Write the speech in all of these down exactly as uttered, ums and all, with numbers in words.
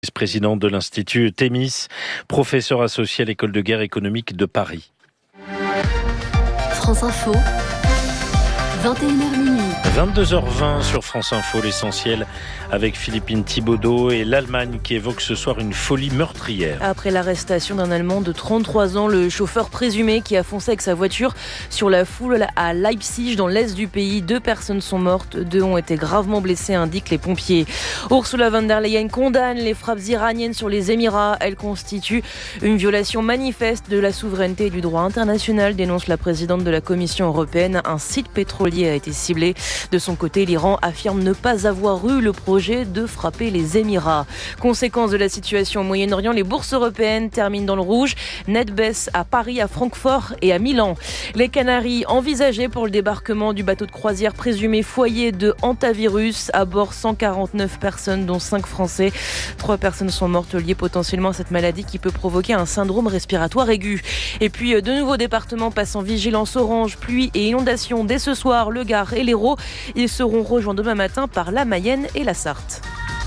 Vice-président de l'Institut Thémis, professeur associé à l'École de guerre économique de Paris. France Info, vingt et une heures minuit. vingt-deux heures vingt sur France Info, l'essentiel avec Philippine Thibaudeau et l'Allemagne qui évoque ce soir une folie meurtrière. Après l'arrestation d'un Allemand de trente-trois ans, le chauffeur présumé qui a foncé avec sa voiture sur la foule à Leipzig dans l'est du pays, deux personnes sont mortes, deux ont été gravement blessées, indiquent les pompiers. Ursula von der Leyen condamne les frappes iraniennes sur les Émirats. Elles constituent une violation manifeste de la souveraineté et du droit international, dénonce la présidente de la Commission européenne. Un site pétrolier a été ciblé. De son côté, l'Iran affirme ne pas avoir eu le projet de frapper les Émirats. Conséquence de la situation au Moyen-Orient, les bourses européennes terminent dans le rouge. Net baisse à Paris, à Francfort et à Milan. Les Canaries envisagées pour le débarquement du bateau de croisière présumé foyer de hantavirus. À bord, cent quarante-neuf personnes, dont cinq Français. Trois personnes sont mortes liées potentiellement à cette maladie qui peut provoquer un syndrome respiratoire aigu. Et puis, de nouveaux départements passent en vigilance orange, pluie et inondations dès ce soir. Le Gard et l'Hérault. Ils seront rejoints demain matin par la Mayenne et la Sarthe.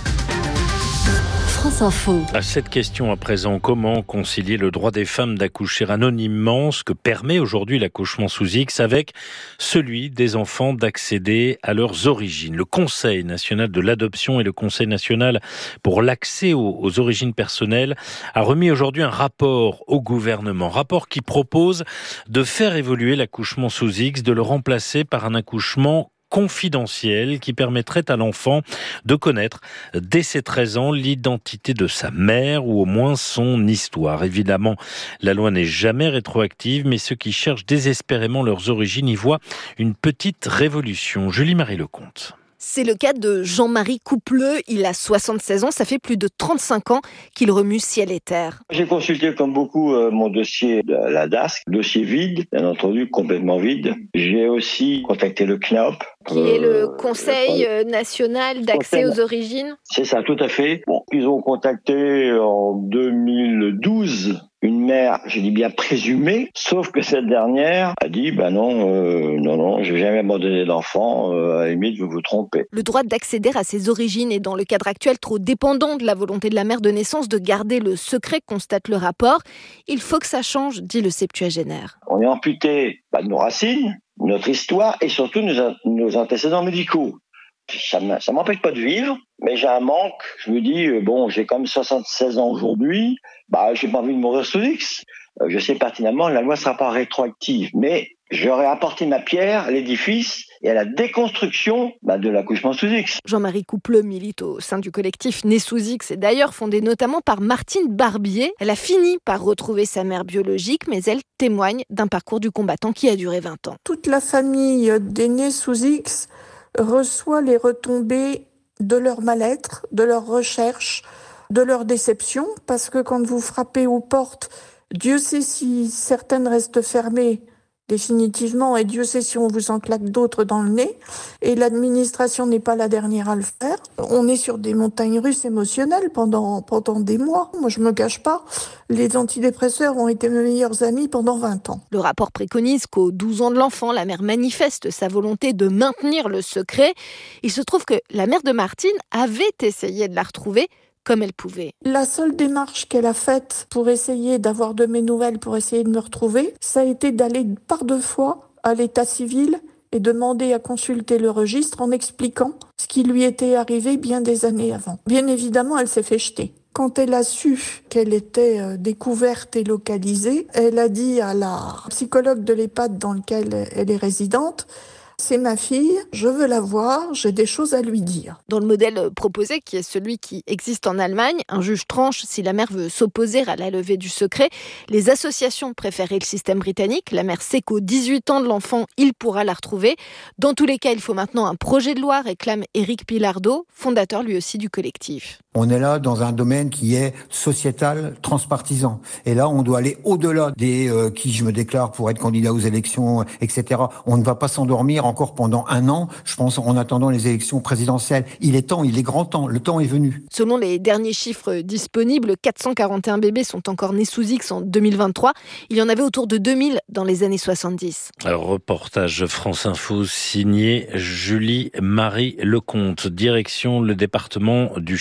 France Info. À cette question à présent, comment concilier le droit des femmes d'accoucher anonymement, ce que permet aujourd'hui l'accouchement sous X, avec celui des enfants d'accéder à leurs origines? Le Conseil national de l'adoption et le Conseil national pour l'accès aux, aux origines personnelles a remis aujourd'hui un rapport au gouvernement. Rapport qui propose de faire évoluer l'accouchement sous X, de le remplacer par un accouchement confidentiel qui permettrait à l'enfant de connaître dès ses treize ans l'identité de sa mère ou au moins son histoire. Évidemment, la loi n'est jamais rétroactive, mais ceux qui cherchent désespérément leurs origines y voient une petite révolution. Julie-Marie Lecomte. C'est le cas de Jean-Marie Coupleux. Il a soixante-seize ans, ça fait plus de trente-cinq ans qu'il remue ciel et terre. J'ai consulté comme beaucoup euh, mon dossier de la D A S, dossier vide, bien entendu, complètement vide. J'ai aussi contacté le C N O P. Qui euh, est le Conseil le... national d'accès Conseil... aux origines. C'est ça, tout à fait. Bon, ils ont contacté en deux mille douze une mère, je dis bien présumée, sauf que cette dernière a dit, ben non, euh, non, non, je vais jamais abandonner d'enfant, euh, à la limite, vous vous trompez. Le droit d'accéder à ses origines est dans le cadre actuel trop dépendant de la volonté de la mère de naissance de garder le secret, constate le rapport. Il faut que ça change, dit le septuagénaire. On est amputé bah, de nos racines, notre histoire et surtout nos, nos antécédents médicaux. Ça ne m'empêche pas de vivre, mais j'ai un manque. Je me dis, euh, bon, j'ai quand même soixante-seize ans aujourd'hui, bah, j'ai pas envie de mourir sous X. Euh, je sais pertinemment, la loi ne sera pas rétroactive, mais j'aurais apporté ma pierre à l'édifice et à la déconstruction bah, de l'accouchement sous X. Jean-Marie Coupleux milite au sein du collectif Né sous X et d'ailleurs fondé notamment par Martine Barbier. Elle a fini par retrouver sa mère biologique, mais elle témoigne d'un parcours du combattant qui a duré vingt ans. Toute la famille des Nés sous X reçoit les retombées de leur mal-être, de leur recherche, de leur déception, parce que quand vous frappez aux portes, Dieu sait si certaines restent fermées définitivement, et Dieu sait si on vous en claque d'autres dans le nez, et l'administration n'est pas la dernière à le faire. On est sur des montagnes russes émotionnelles pendant, pendant des mois. Moi, je me cache pas, les antidépresseurs ont été mes meilleurs amis pendant vingt ans. Le rapport préconise qu'aux douze ans de l'enfant, la mère manifeste sa volonté de maintenir le secret. Il se trouve que la mère de Martine avait essayé de la retrouver comme elle pouvait. La seule démarche qu'elle a faite pour essayer d'avoir de mes nouvelles, pour essayer de me retrouver, ça a été d'aller par deux fois à l'état civil et demander à consulter le registre en expliquant ce qui lui était arrivé bien des années avant. Bien évidemment, elle s'est fait jeter. Quand elle a su qu'elle était découverte et localisée, elle a dit à la psychologue de l'EHPAD dans lequel elle est résidente: c'est ma fille, je veux la voir, j'ai des choses à lui dire. Dans le modèle proposé, qui est celui qui existe en Allemagne, un juge tranche si la mère veut s'opposer à la levée du secret. Les associations préféraient le système britannique. La mère sait qu'aux dix-huit ans de l'enfant, il pourra la retrouver. Dans tous les cas, il faut maintenant un projet de loi, réclame Éric Pilardot, fondateur lui aussi du collectif. On est là dans un domaine qui est sociétal, transpartisan. Et là, on doit aller au-delà des euh, qui je me déclare pour être candidat aux élections, et cetera. On ne va pas s'endormir encore pendant un an, je pense, en attendant les élections présidentielles. Il est temps, il est grand temps, le temps est venu. Selon les derniers chiffres disponibles, quatre cent quarante et un bébés sont encore nés sous X en deux mille vingt-trois. Il y en avait autour de deux mille dans les années soixante-dix. Alors, reportage France Info signé Julie-Marie Lecomte. Direction le département du Cher à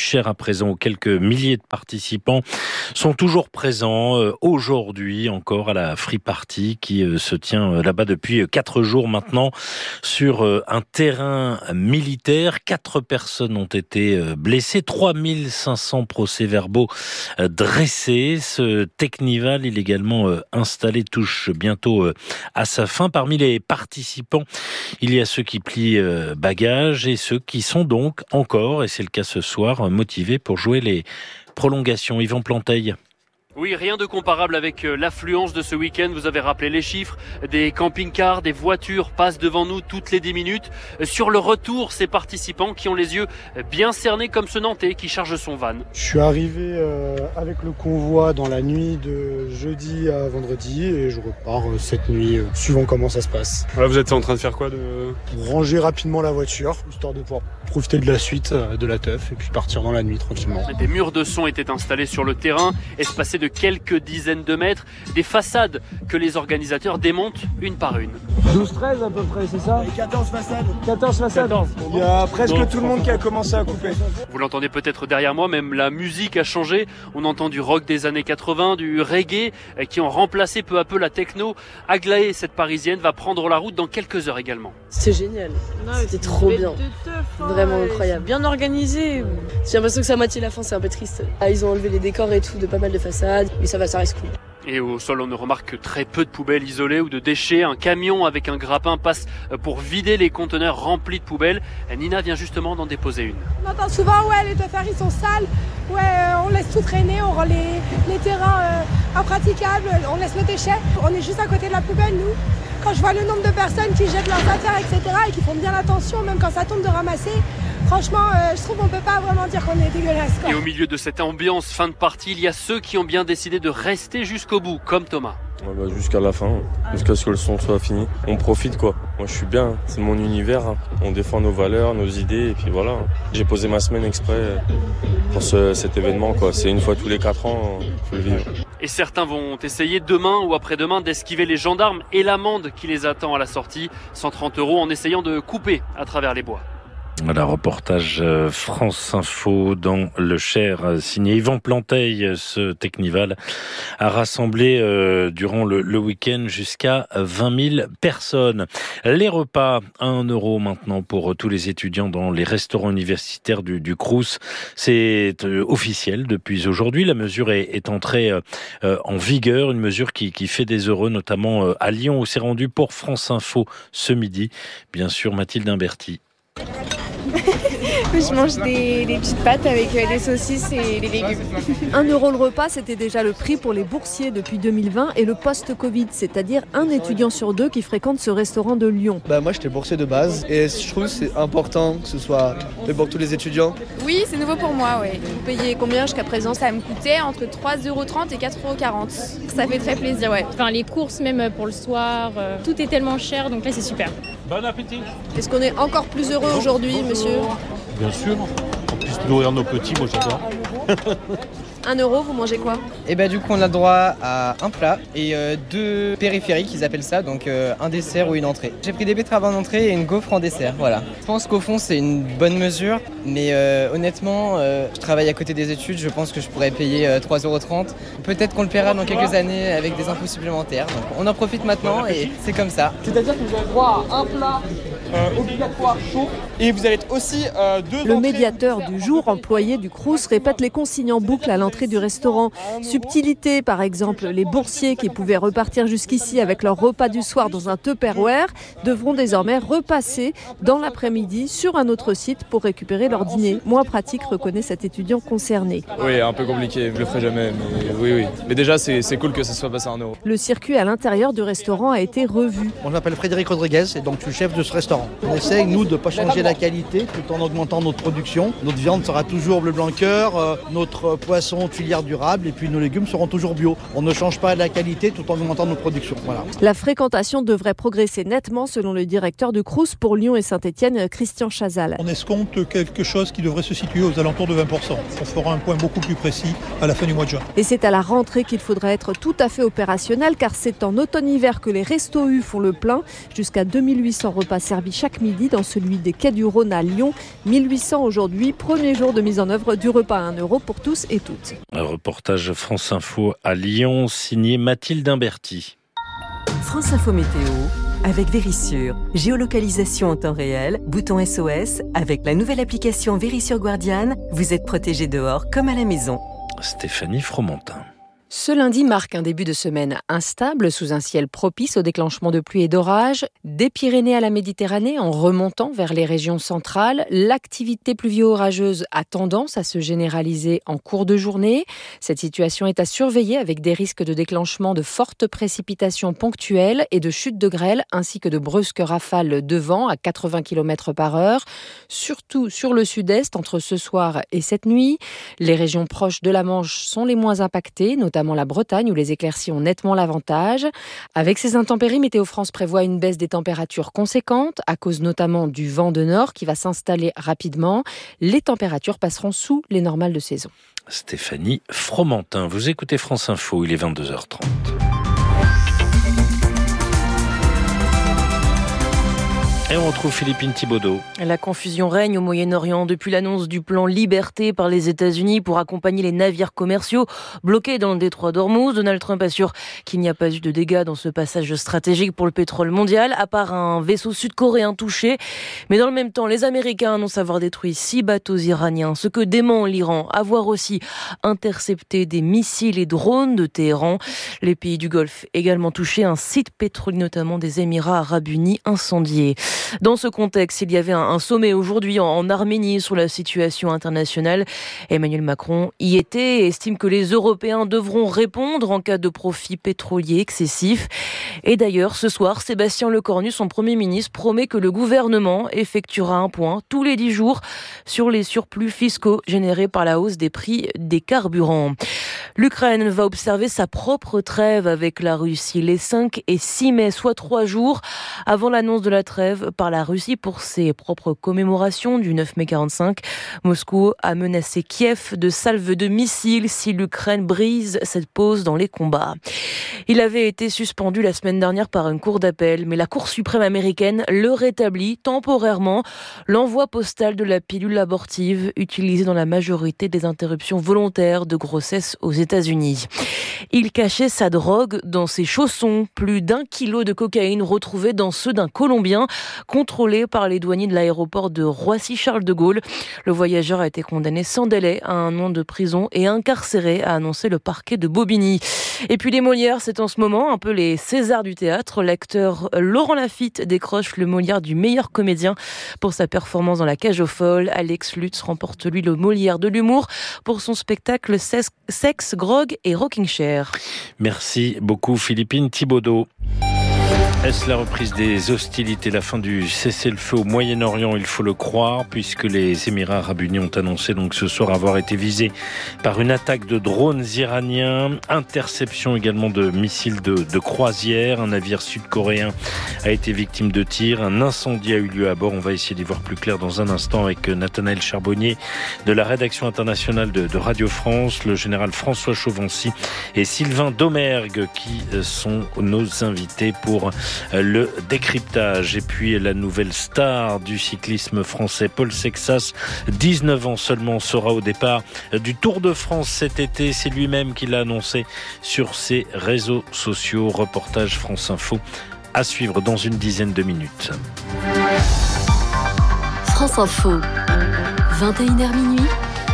présents ou quelques milliers de participants sont toujours présents euh, aujourd'hui encore à la Free Party qui euh, se tient euh, là-bas depuis quatre jours maintenant sur euh, un terrain militaire. Quatre personnes ont été euh, blessées, trois mille cinq cents procès-verbaux euh, dressés. Ce Teknival illégalement euh, installé touche bientôt euh, à sa fin. Parmi les participants, il y a ceux qui plient euh, bagages et ceux qui sont donc encore, et c'est le cas ce soir, motivés pour jouer les prolongations. Yvan Planteil. Oui, rien de comparable avec l'affluence de ce week-end. Vous avez rappelé les chiffres. Des camping-cars, des voitures passent devant nous toutes les dix minutes. Sur le retour, ces participants qui ont les yeux bien cernés comme ce Nantais qui charge son van. Je suis arrivé euh, avec le convoi dans la nuit de jeudi à vendredi et je repars euh, cette nuit, euh, suivant comment ça se passe. Là, vous êtes en train de faire quoi de... Ranger rapidement la voiture, histoire de pouvoir profiter de la suite, euh, de la teuf et puis partir dans la nuit tranquillement. Des murs de son étaient installés sur le terrain, espacés de quelques dizaines de mètres, des façades que les organisateurs démontent une par une. douze treize à peu près, c'est ça ? quatorze façades. quatorze façades. quatorze. Il y a presque tout le monde qui a commencé à couper. Vous l'entendez peut-être derrière moi, même la musique a changé. On entend du rock des années quatre-vingts, du reggae qui ont remplacé peu à peu la techno. Aglaé, cette parisienne, va prendre la route dans quelques heures également. C'est génial, c'était trop bien, vraiment incroyable, bien organisé. J'ai l'impression que c'est à moitié la fin, c'est un peu triste. Ah, ils ont enlevé les décors et tout de pas mal de façades, mais ça va, ça reste cool. Et au sol, on ne remarque que très peu de poubelles isolées ou de déchets. Un camion avec un grappin passe pour vider les conteneurs remplis de poubelles. Nina vient justement d'en déposer une. On entend souvent, ouais, les teufeurs, ils sont sales. Ouais, euh, on laisse tout traîner, on rend les, les terrains euh, impraticables, on laisse nos déchets. On est juste à côté de la poubelle, nous. Quand je vois le nombre de personnes qui jettent leurs affaires, et cetera, et qui font bien attention, même quand ça tombe de ramasser, franchement, euh, je trouve qu'on peut pas vraiment dire qu'on est dégueulasse, quoi. Et au milieu de cette ambiance fin de partie, il y a ceux qui ont bien décidé de rester jusqu'au bout, comme Thomas. Ouais, bah, jusqu'à la fin, jusqu'à ce que le son soit fini. On profite quoi. Moi je suis bien, c'est mon univers. Hein. On défend nos valeurs, nos idées et puis voilà. J'ai posé ma semaine exprès pour ce, cet événement quoi. C'est une fois tous les quatre ans, il faut le vivre. Et certains vont essayer demain ou après-demain d'esquiver les gendarmes et l'amende qui les attend à la sortie, cent trente euros en essayant de couper à travers les bois. Voilà, reportage France Info dans le Cher, signé Yvan Planteil. Ce Teknival a rassemblé euh, durant le, le week-end jusqu'à vingt mille personnes. Les repas, un euro maintenant pour tous les étudiants dans les restaurants universitaires du, du Crous. C'est euh, officiel depuis aujourd'hui. La mesure est, est entrée euh, en vigueur, une mesure qui, qui fait des heureux, notamment euh, à Lyon où s'est rendu pour France Info ce midi. Bien sûr, Mathilde Imberti. Je mange des, des petites pâtes avec des saucisses et des légumes. Un euro le repas, c'était déjà le prix pour les boursiers depuis deux mille vingt et le post-Covid, c'est-à-dire un étudiant sur deux qui fréquente ce restaurant de Lyon. Bah moi j'étais boursier de base et je trouve que c'est important que ce soit fait pour tous les étudiants. Oui, c'est nouveau pour moi, oui. Vous payez combien jusqu'à présent? Ça me coûtait entre trois euros trente et quatre euros quarante. Ça fait très plaisir, ouais. Enfin les courses même pour le soir, euh, tout est tellement cher, donc là c'est super. Bon appétit. Est-ce qu'on est encore plus heureux aujourd'hui, monsieur ? Bien sûr, en plus de nourrir nos petits, moi j'adore. Un euro, vous mangez quoi? Et bah du coup on a le droit à un plat et euh, deux périphériques, ils appellent ça, donc euh, un dessert ou une entrée. J'ai pris des betteraves en entrée et une gaufre en dessert, voilà. Je pense qu'au fond c'est une bonne mesure, mais euh, honnêtement, euh, je travaille à côté des études, je pense que je pourrais payer euh, trois euros trente. Peut-être qu'on le paiera dans quelques années avec des impôts supplémentaires, donc on en profite maintenant et c'est comme ça. C'est-à-dire que vous avez droit à un plat euh, obligatoire chaud et vous allez aussi euh, deux Le médiateur du jour, employé du Crous, répète les consignes en boucle à l'entrée du restaurant. Subtilité, par exemple, les boursiers qui pouvaient repartir jusqu'ici avec leur repas du soir dans un Tupperware devront désormais repasser dans l'après-midi sur un autre site pour récupérer leur dîner. Moins pratique, reconnaît cet étudiant concerné. Oui, un peu compliqué, je le ferai jamais, mais oui, oui. Mais déjà, c'est, c'est cool que ça soit passé à un euro. Le circuit à l'intérieur du restaurant a été revu. Moi, je m'appelle Frédéric Rodriguez et donc je suis chef de ce restaurant. On essaye, nous, de ne pas changer la qualité tout en augmentant notre production. Notre viande sera toujours bleu blanc cœur, euh, notre poisson filière durable et puis nos légumes seront toujours bio. On ne change pas la qualité tout en augmentant nos productions. Voilà. La fréquentation devrait progresser nettement selon le directeur du Crous pour Lyon et Saint-Étienne, Christian Chazal. On escompte quelque chose qui devrait se situer aux alentours de vingt pour cent. On fera un point beaucoup plus précis à la fin du mois de juin. Et c'est à la rentrée qu'il faudrait être tout à fait opérationnel car c'est en automne-hiver que les restos U font le plein. Jusqu'à deux mille huit cents repas servis chaque midi dans celui des Quais du Rhône à Lyon. mille huit cents aujourd'hui, premier jour de mise en œuvre du repas à un euro pour tous et toutes. Un reportage France Info à Lyon, signé Mathilde Imberti. France Info Météo avec Vérissure. Géolocalisation en temps réel, bouton S O S. Avec la nouvelle application Vérissure Guardian, vous êtes protégé dehors comme à la maison. Stéphanie Fromentin. Ce lundi marque un début de semaine instable sous un ciel propice au déclenchement de pluie et d'orages. Des Pyrénées à la Méditerranée en remontant vers les régions centrales, l'activité pluvio-orageuse a tendance à se généraliser en cours de journée. Cette situation est à surveiller avec des risques de déclenchement de fortes précipitations ponctuelles et de chutes de grêle ainsi que de brusques rafales de vent à quatre-vingts kilomètres par heure, surtout sur le sud-est entre ce soir et cette nuit. Les régions proches de la Manche sont les moins impactées, notamment la Bretagne où les éclaircies ont nettement l'avantage. Avec ces intempéries, Météo France prévoit une baisse des températures conséquentes à cause notamment du vent de nord qui va s'installer rapidement. Les températures passeront sous les normales de saison. Stéphanie Fromentin, vous écoutez France Info, il est vingt-deux heures trente. Et on retrouve Philippine Thibaudeau. La confusion règne au Moyen-Orient depuis l'annonce du plan Liberté par les États-Unis pour accompagner les navires commerciaux bloqués dans le détroit d'Ormuz. Donald Trump assure qu'il n'y a pas eu de dégâts dans ce passage stratégique pour le pétrole mondial, à part un vaisseau sud-coréen touché. Mais dans le même temps, les Américains annoncent avoir détruit six bateaux iraniens, ce que dément l'Iran, avoir aussi intercepté des missiles et drones de Téhéran. Les pays du Golfe également touchés, un site pétrolier notamment des Émirats arabes unis incendié. Dans ce contexte, il y avait un, un sommet aujourd'hui en, en Arménie sur la situation internationale. Emmanuel Macron y était et estime que les Européens devront répondre en cas de profit pétrolier excessif. Et d'ailleurs, ce soir, Sébastien Lecornu, son Premier ministre, promet que le gouvernement effectuera un point tous les dix jours sur les surplus fiscaux générés par la hausse des prix des carburants. L'Ukraine va observer sa propre trêve avec la Russie les cinq et six mai, soit trois jours avant l'annonce de la trêve par la Russie pour ses propres commémorations du neuf mai quarante-cinq. Moscou a menacé Kiev de salves de missiles si l'Ukraine brise cette pause dans les combats. Il avait été suspendu la semaine dernière par une cour d'appel, mais la Cour suprême américaine le rétablit temporairement. L'envoi postal de la pilule abortive utilisée dans la majorité des interruptions volontaires de grossesse aux États-Unis. Il cachait sa drogue dans ses chaussons. Plus d'un kilo de cocaïne retrouvé dans ceux d'un Colombien contrôlé par les douaniers de l'aéroport de Roissy-Charles de Gaulle. Le voyageur a été condamné sans délai à un an de prison et incarcéré, a annoncé le parquet de Bobigny. Et puis les Molières, c'est en ce moment un peu les Césars du théâtre. L'acteur Laurent Lafitte décroche le Molière du meilleur comédien pour sa performance dans La Cage aux folles. Alex Lutz remporte lui le Molière de l'humour pour son spectacle Sexe, Grog et Rocking Chair. Merci beaucoup Philippine Thibaudeau. Est-ce la reprise des hostilités, la fin du cessez-le-feu au Moyen-Orient? Il faut le croire, puisque les Émirats arabes unis ont annoncé donc ce soir avoir été visés par une attaque de drones iraniens, interception également de missiles de, de croisière. Un navire sud-coréen a été victime de tirs, un incendie a eu lieu à bord. On va essayer d'y voir plus clair dans un instant avec Nathanaël Charbonnier de la rédaction internationale de, de Radio France, le général François Chauvency et Sylvain Domergue qui sont nos invités pour le décryptage. Et puis la nouvelle star du cyclisme français, Paul Sexas, dix-neuf ans seulement, sera au départ du Tour de France cet été. C'est lui-même qui l'a annoncé sur ses réseaux sociaux. Reportage France Info à suivre dans une dizaine de minutes. France Info, vingt et une heures minuit.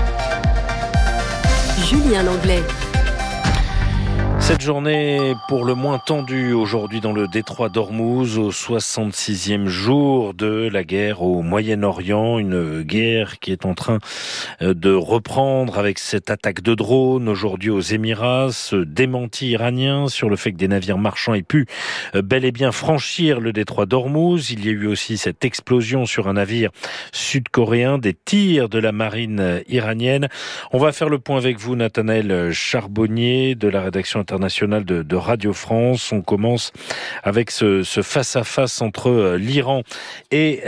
Julien Langlais. Cette journée pour le moins tendue aujourd'hui dans le détroit d'Ormuz, au soixante-sixième jour de la guerre au Moyen-Orient, une guerre qui est en train de reprendre avec cette attaque de drone aujourd'hui aux Émirats, ce démenti iranien sur le fait que des navires marchands aient pu bel et bien franchir le détroit d'Ormuz. Il y a eu aussi cette explosion sur un navire sud-coréen, des tirs de la marine iranienne. On va faire le point avec vous, Nathanaël Charbonnier de la rédaction internationale internationale de, de Radio France. On commence avec ce, ce face-à-face entre l'Iran et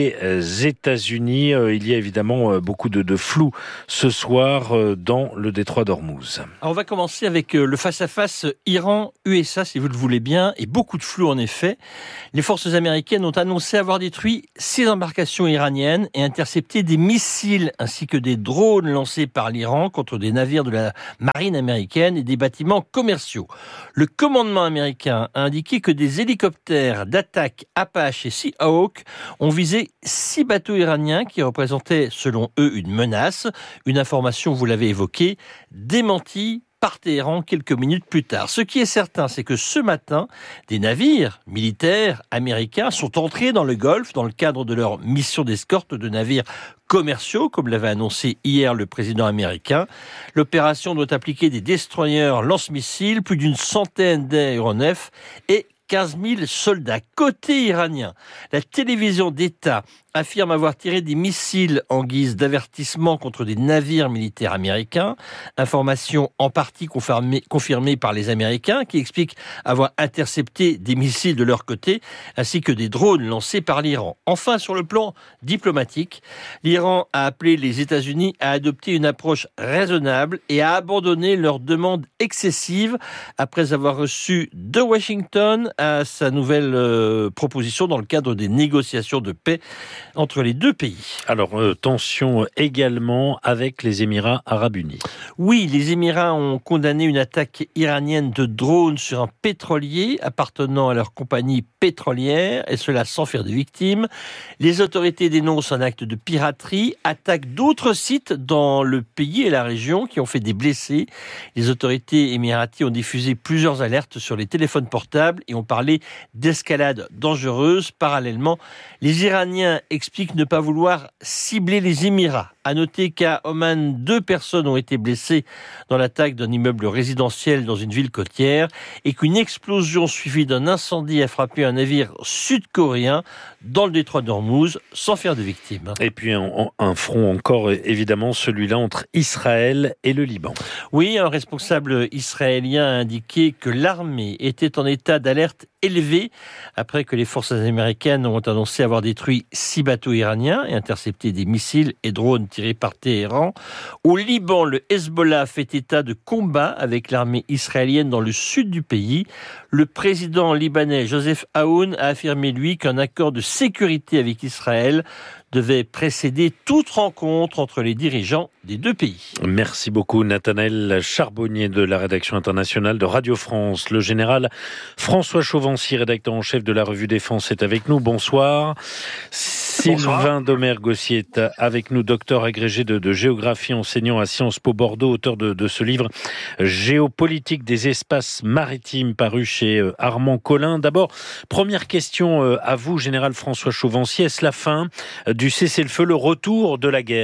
les États-Unis. Il y a évidemment beaucoup de, de flou ce soir dans le détroit d'Ormuz. Alors on va commencer avec le face-à-face Iran-U S A, si vous le voulez bien, et beaucoup de flou en effet. Les forces américaines ont annoncé avoir détruit six embarcations iraniennes et intercepté des missiles ainsi que des drones lancés par l'Iran contre des navires de la marine américaine et des bâtiments commerciaux. Le commandement américain a indiqué que des hélicoptères d'attaque Apache et Seahawk ont visé six bateaux iraniens qui représentaient, selon eux, une menace. Une information, vous l'avez évoquée, démentie par Téhéran quelques minutes plus tard. Ce qui est certain, c'est que ce matin, des navires militaires américains sont entrés dans le Golfe dans le cadre de leur mission d'escorte de navires commerciaux, comme l'avait annoncé hier le président américain. L'opération doit appliquer des destroyers lance-missiles, plus d'une centaine d'aéronefs et quinze mille soldats. Côté iranien, la télévision d'État affirme avoir tiré des missiles en guise d'avertissement contre des navires militaires américains. Information en partie confirmée, confirmée par les Américains qui expliquent avoir intercepté des missiles de leur côté ainsi que des drones lancés par l'Iran. Enfin, sur le plan diplomatique, l'Iran a appelé les États-Unis à adopter une approche raisonnable et à abandonner leur demande excessive après avoir reçu de Washington à sa nouvelle euh, proposition dans le cadre des négociations de paix entre les deux pays. Alors, euh, tension également avec les Émirats arabes unis. Oui, les Émirats ont condamné une attaque iranienne de drones sur un pétrolier appartenant à leur compagnie pétrolière, et cela sans faire de victimes. Les autorités dénoncent un acte de piraterie, attaquent d'autres sites dans le pays et la région qui ont fait des blessés. Les autorités émiraties ont diffusé plusieurs alertes sur les téléphones portables et ont parlé d'escalade dangereuse. Parallèlement, les Iraniens expliquent ne pas vouloir cibler les Émirats. À noter qu'à Oman, deux personnes ont été blessées dans l'attaque d'un immeuble résidentiel dans une ville côtière et qu'une explosion suivie d'un incendie a frappé un navire sud-coréen dans le détroit d'Ormuz sans faire de victimes. Et puis un, un front encore, évidemment, celui-là entre Israël et le Liban. Oui, un responsable israélien a indiqué que l'armée était en état d'alerte élevé après que les forces américaines ont annoncé avoir détruit six bateaux iraniens et intercepté des missiles et drones tirés par Téhéran. Au Liban, le Hezbollah fait état de combat avec l'armée israélienne dans le sud du pays. Le président libanais Joseph Aoun a affirmé, lui, qu'un accord de sécurité avec Israël devait précéder toute rencontre entre les dirigeants des deux pays. Merci beaucoup Nathanaël Charbonnier de la rédaction internationale de Radio France. Le général François Chauvency, rédacteur en chef de la revue Défense, est avec nous. Bonsoir. Sylvain Domergue aussi est avec nous, docteur agrégé de, de géographie, enseignant à Sciences Po Bordeaux, auteur de, de ce livre Géopolitique des espaces maritimes, paru chez Armand Collin. D'abord, première question à vous, général François Chauvency. Est-ce la fin du cessez-le-feu, le retour de la guerre ?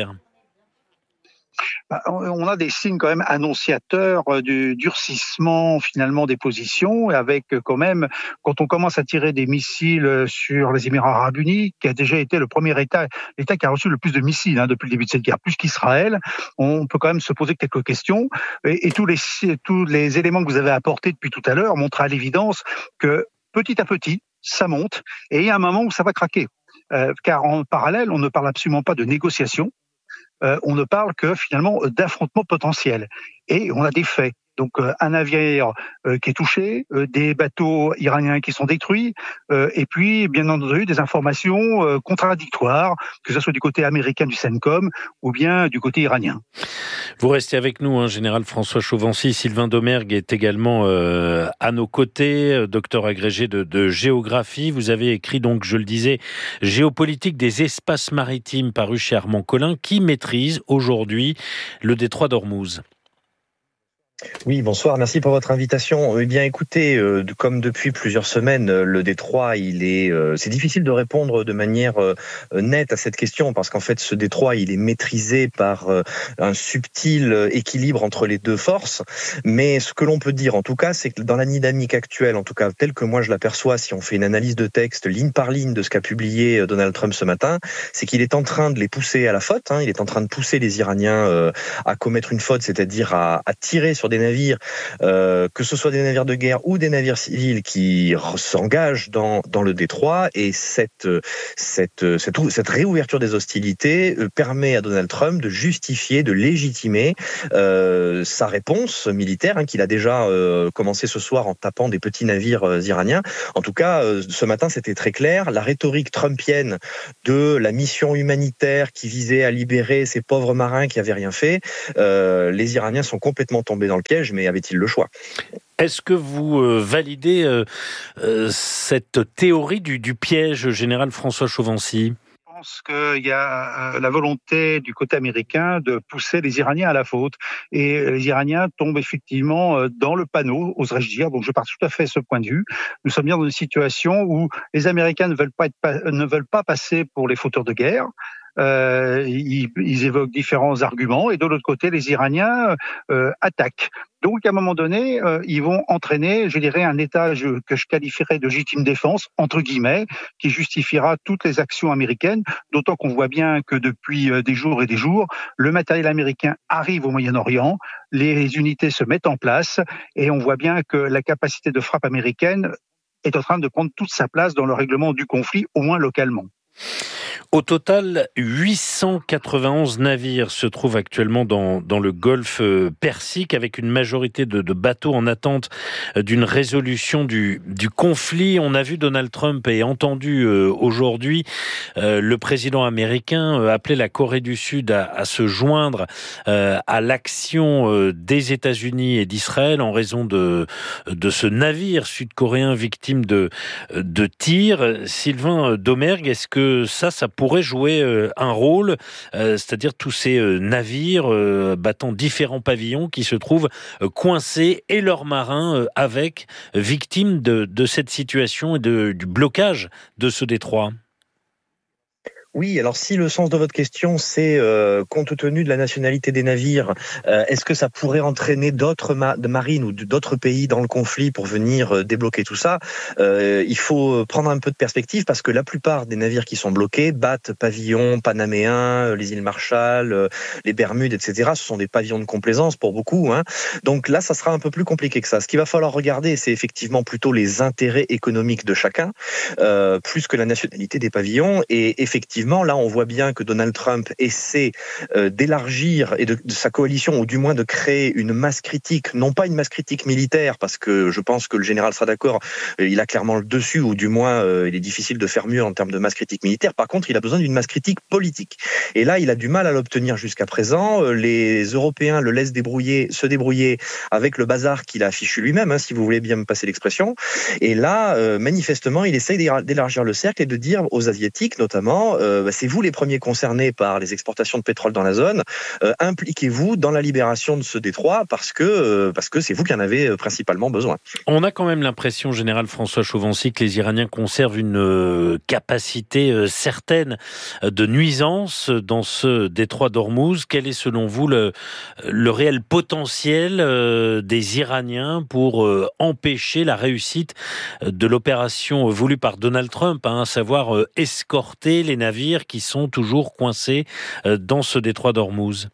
On a des signes quand même annonciateurs du durcissement finalement des positions, avec quand même, quand on commence à tirer des missiles sur les Émirats arabes unis, qui a déjà été le premier État, l'État qui a reçu le plus de missiles hein, depuis le début de cette guerre, plus qu'Israël, on peut quand même se poser quelques questions. Et, et tous les tous les éléments que vous avez apportés depuis tout à l'heure montrent à l'évidence que petit à petit, ça monte, et il y a un moment où ça va craquer. Euh, car en parallèle, on ne parle absolument pas de négociation. Euh, on ne parle que finalement d'affrontements potentiels. Et on a des faits. Donc euh, un navire euh, qui est touché, euh, des bateaux iraniens qui sont détruits, euh, et puis bien entendu des informations euh, contradictoires, que ce soit du côté américain du CENTCOM ou bien du côté iranien. Vous restez avec nous, hein, général François Chauvency. Sylvain Domergue est également euh, à nos côtés, euh, docteur agrégé de, de géographie. Vous avez écrit donc, je le disais, Géopolitique des espaces maritimes, paru chez Armand Collin, qui maîtrise aujourd'hui le détroit d'Ormuz. Oui, bonsoir, merci pour votre invitation. Eh bien, écoutez, euh, comme depuis plusieurs semaines, euh, le détroit, il est, euh, c'est difficile de répondre de manière euh, nette à cette question parce qu'en fait, ce détroit, il est maîtrisé par euh, un subtil équilibre entre les deux forces. Mais ce que l'on peut dire, en tout cas, c'est que dans la dynamique actuelle, en tout cas telle que moi je l'aperçois, si on fait une analyse de texte ligne par ligne de ce qu'a publié Donald Trump ce matin, c'est qu'il est en train de les pousser à la faute. Hein, il est en train de pousser les Iraniens euh, à commettre une faute, c'est-à-dire à, à tirer sur des navires navires, euh, que ce soit des navires de guerre ou des navires civils qui s'engagent dans, dans le détroit. Et cette, cette, cette, cette réouverture des hostilités permet à Donald Trump de justifier, de légitimer euh, sa réponse militaire, hein, qu'il a déjà euh, commencé ce soir en tapant des petits navires euh, iraniens. En tout cas, euh, ce matin, c'était très clair. La rhétorique trumpienne de la mission humanitaire qui visait à libérer ces pauvres marins qui n'avaient rien fait, euh, les Iraniens sont complètement tombés dans le piège, mais avaient-ils le choix ? Est-ce que vous euh, validez euh, euh, cette théorie du, du piège, général François Chauvency ? Je pense qu'il y a la volonté du côté américain de pousser les Iraniens à la faute. Et les Iraniens tombent effectivement dans le panneau, oserais-je dire. Donc je partage tout à fait ce point de vue. Nous sommes bien dans une situation où les Américains ne veulent pas, être, ne veulent pas passer pour les fauteurs de guerre. Euh, ils, ils évoquent différents arguments et de l'autre côté, les Iraniens euh, attaquent. Donc, à un moment donné, euh, ils vont entraîner, je dirais, un état je, que je qualifierais de légitime défense, entre guillemets, qui justifiera toutes les actions américaines, d'autant qu'on voit bien que depuis euh, des jours et des jours, le matériel américain arrive au Moyen-Orient, les unités se mettent en place et on voit bien que la capacité de frappe américaine est en train de prendre toute sa place dans le règlement du conflit, au moins localement. Au total, huit cent quatre-vingt-onze navires se trouvent actuellement dans, dans le golfe Persique, avec une majorité de, de bateaux en attente d'une résolution du, du conflit. On a vu Donald Trump et entendu euh, aujourd'hui euh, le président américain euh, appeler la Corée du Sud à, à se joindre euh, à l'action euh, des États-Unis et d'Israël en raison de, de ce navire sud-coréen victime de, de tirs. Sylvain Domergue, est-ce que ça, ça pourrait jouer un rôle, c'est-à-dire tous ces navires battant différents pavillons qui se trouvent coincés et leurs marins avec, victimes de, de cette situation et de, du blocage de ce détroit? Oui, alors si le sens de votre question, c'est euh, compte tenu de la nationalité des navires, euh, est-ce que ça pourrait entraîner d'autres ma- de marines ou d'autres pays dans le conflit pour venir euh, débloquer tout ça ? euh, Il faut prendre un peu de perspective parce que la plupart des navires qui sont bloqués battent pavillon panaméen, les îles Marshall, euh, les Bermudes, et cetera. Ce sont des pavillons de complaisance pour beaucoup, hein. Donc là, ça sera un peu plus compliqué que ça. Ce qu'il va falloir regarder, c'est effectivement plutôt les intérêts économiques de chacun, euh, plus que la nationalité des pavillons. Et effectivement, là, on voit bien que Donald Trump essaie euh, d'élargir et de, de sa coalition, ou du moins de créer une masse critique, non pas une masse critique militaire, parce que je pense que le général sera d'accord, euh, il a clairement le dessus, ou du moins euh, il est difficile de faire mieux en termes de masse critique militaire. Par contre, il a besoin d'une masse critique politique. Et là, il a du mal à l'obtenir jusqu'à présent. Euh, les Européens le laissent débrouiller, se débrouiller avec le bazar qu'il a affiché lui-même, hein, si vous voulez bien me passer l'expression. Et là, euh, manifestement, il essaye d'élargir le cercle et de dire aux Asiatiques, notamment, euh, Euh, c'est vous les premiers concernés par les exportations de pétrole dans la zone, euh, impliquez-vous dans la libération de ce détroit parce que, euh, parce que c'est vous qui en avez euh, principalement besoin. On a quand même l'impression, général François Chauvency, que les Iraniens conservent une euh, capacité euh, certaine de nuisance dans ce détroit d'Ormuz. Quel est selon vous le, le réel potentiel euh, des Iraniens pour euh, empêcher la réussite de l'opération voulue par Donald Trump, hein, à savoir euh, escorter les navires qui sont toujours coincés dans ce détroit d'Ormuz?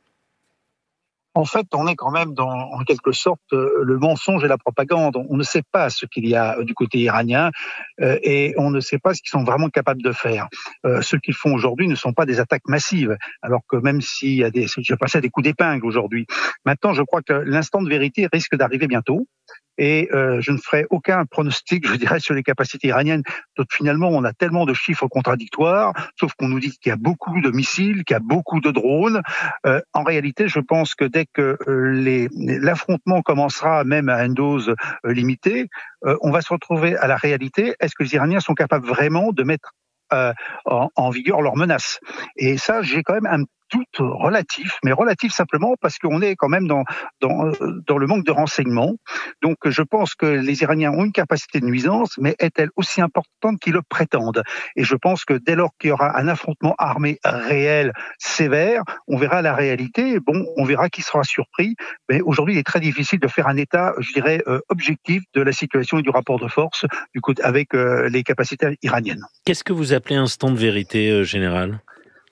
En fait, on est quand même dans, en quelque sorte, le mensonge et la propagande. On ne sait pas ce qu'il y a du côté iranien euh, et on ne sait pas ce qu'ils sont vraiment capables de faire. Euh, ce qu'ils font aujourd'hui ne sont pas des attaques massives, alors que même s'il y a des, je passais des coups d'épingle aujourd'hui. Maintenant, je crois que l'instant de vérité risque d'arriver bientôt. Et euh, je ne ferai aucun pronostic, je dirais, sur les capacités iraniennes. Donc finalement, on a tellement de chiffres contradictoires, sauf qu'on nous dit qu'il y a beaucoup de missiles, qu'il y a beaucoup de drones. Euh, en réalité, je pense que dès que euh, les, l'affrontement commencera, même à une dose euh, limitée, euh, on va se retrouver à la réalité. Est-ce que les Iraniens sont capables vraiment de mettre euh, en, en vigueur leurs menaces? Et ça, j'ai quand même un doute relatif, mais relatif simplement parce qu'on est quand même dans, dans, dans le manque de renseignements. Donc je pense que les Iraniens ont une capacité de nuisance, mais est-elle aussi importante qu'ils le prétendent? Et je pense que dès lors qu'il y aura un affrontement armé réel, sévère, on verra la réalité. Bon, on verra qui sera surpris, mais aujourd'hui il est très difficile de faire un état, je dirais, euh, objectif de la situation et du rapport de force du coup, avec euh, les capacités iraniennes. Qu'est-ce que vous appelez instant de vérité, euh, général ?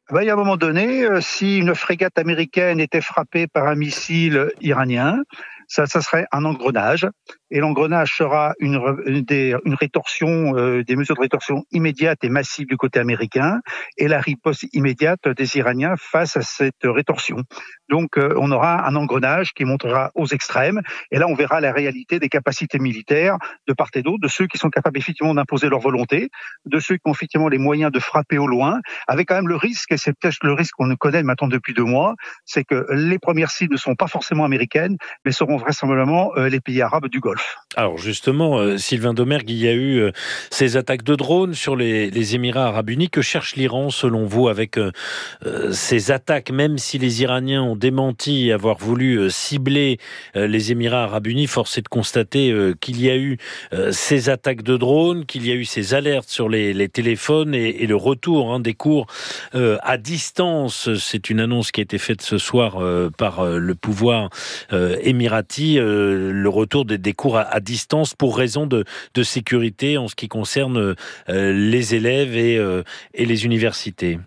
Ben, il y a un moment donné, euh, si une frégate américaine était frappée par un missile iranien, ça, ça serait un engrenage. Et l'engrenage sera une, une, des, une rétorsion, euh, des mesures de rétorsion immédiates et massives du côté américain, et la riposte immédiate des Iraniens face à cette rétorsion. Donc, euh, on aura un engrenage qui montera aux extrêmes, et là, on verra la réalité des capacités militaires de part et d'autre, de ceux qui sont capables effectivement d'imposer leur volonté, de ceux qui ont effectivement les moyens de frapper au loin, avec quand même le risque, et c'est peut-être le risque qu'on connaît maintenant depuis deux mois, c'est que les premières cibles ne sont pas forcément américaines, mais seront vraisemblablement euh, les pays arabes du Golfe. Alors justement, euh, Sylvain Domergue, il y a eu euh, ces attaques de drones sur les, les Émirats arabes unis. Que cherche l'Iran selon vous avec euh, euh, ces attaques, même si les Iraniens ont démenti avoir voulu euh, cibler euh, les Émirats arabes unis, force est de constater euh, qu'il y a eu euh, ces attaques de drones, qu'il y a eu ces alertes sur les, les téléphones et, et le retour hein, des cours euh, à distance. C'est une annonce qui a été faite ce soir euh, par euh, le pouvoir euh, émirati, euh, le retour des, des cours à, à distance pour raison de, de sécurité en ce qui concerne euh, les élèves et, euh, et les universités.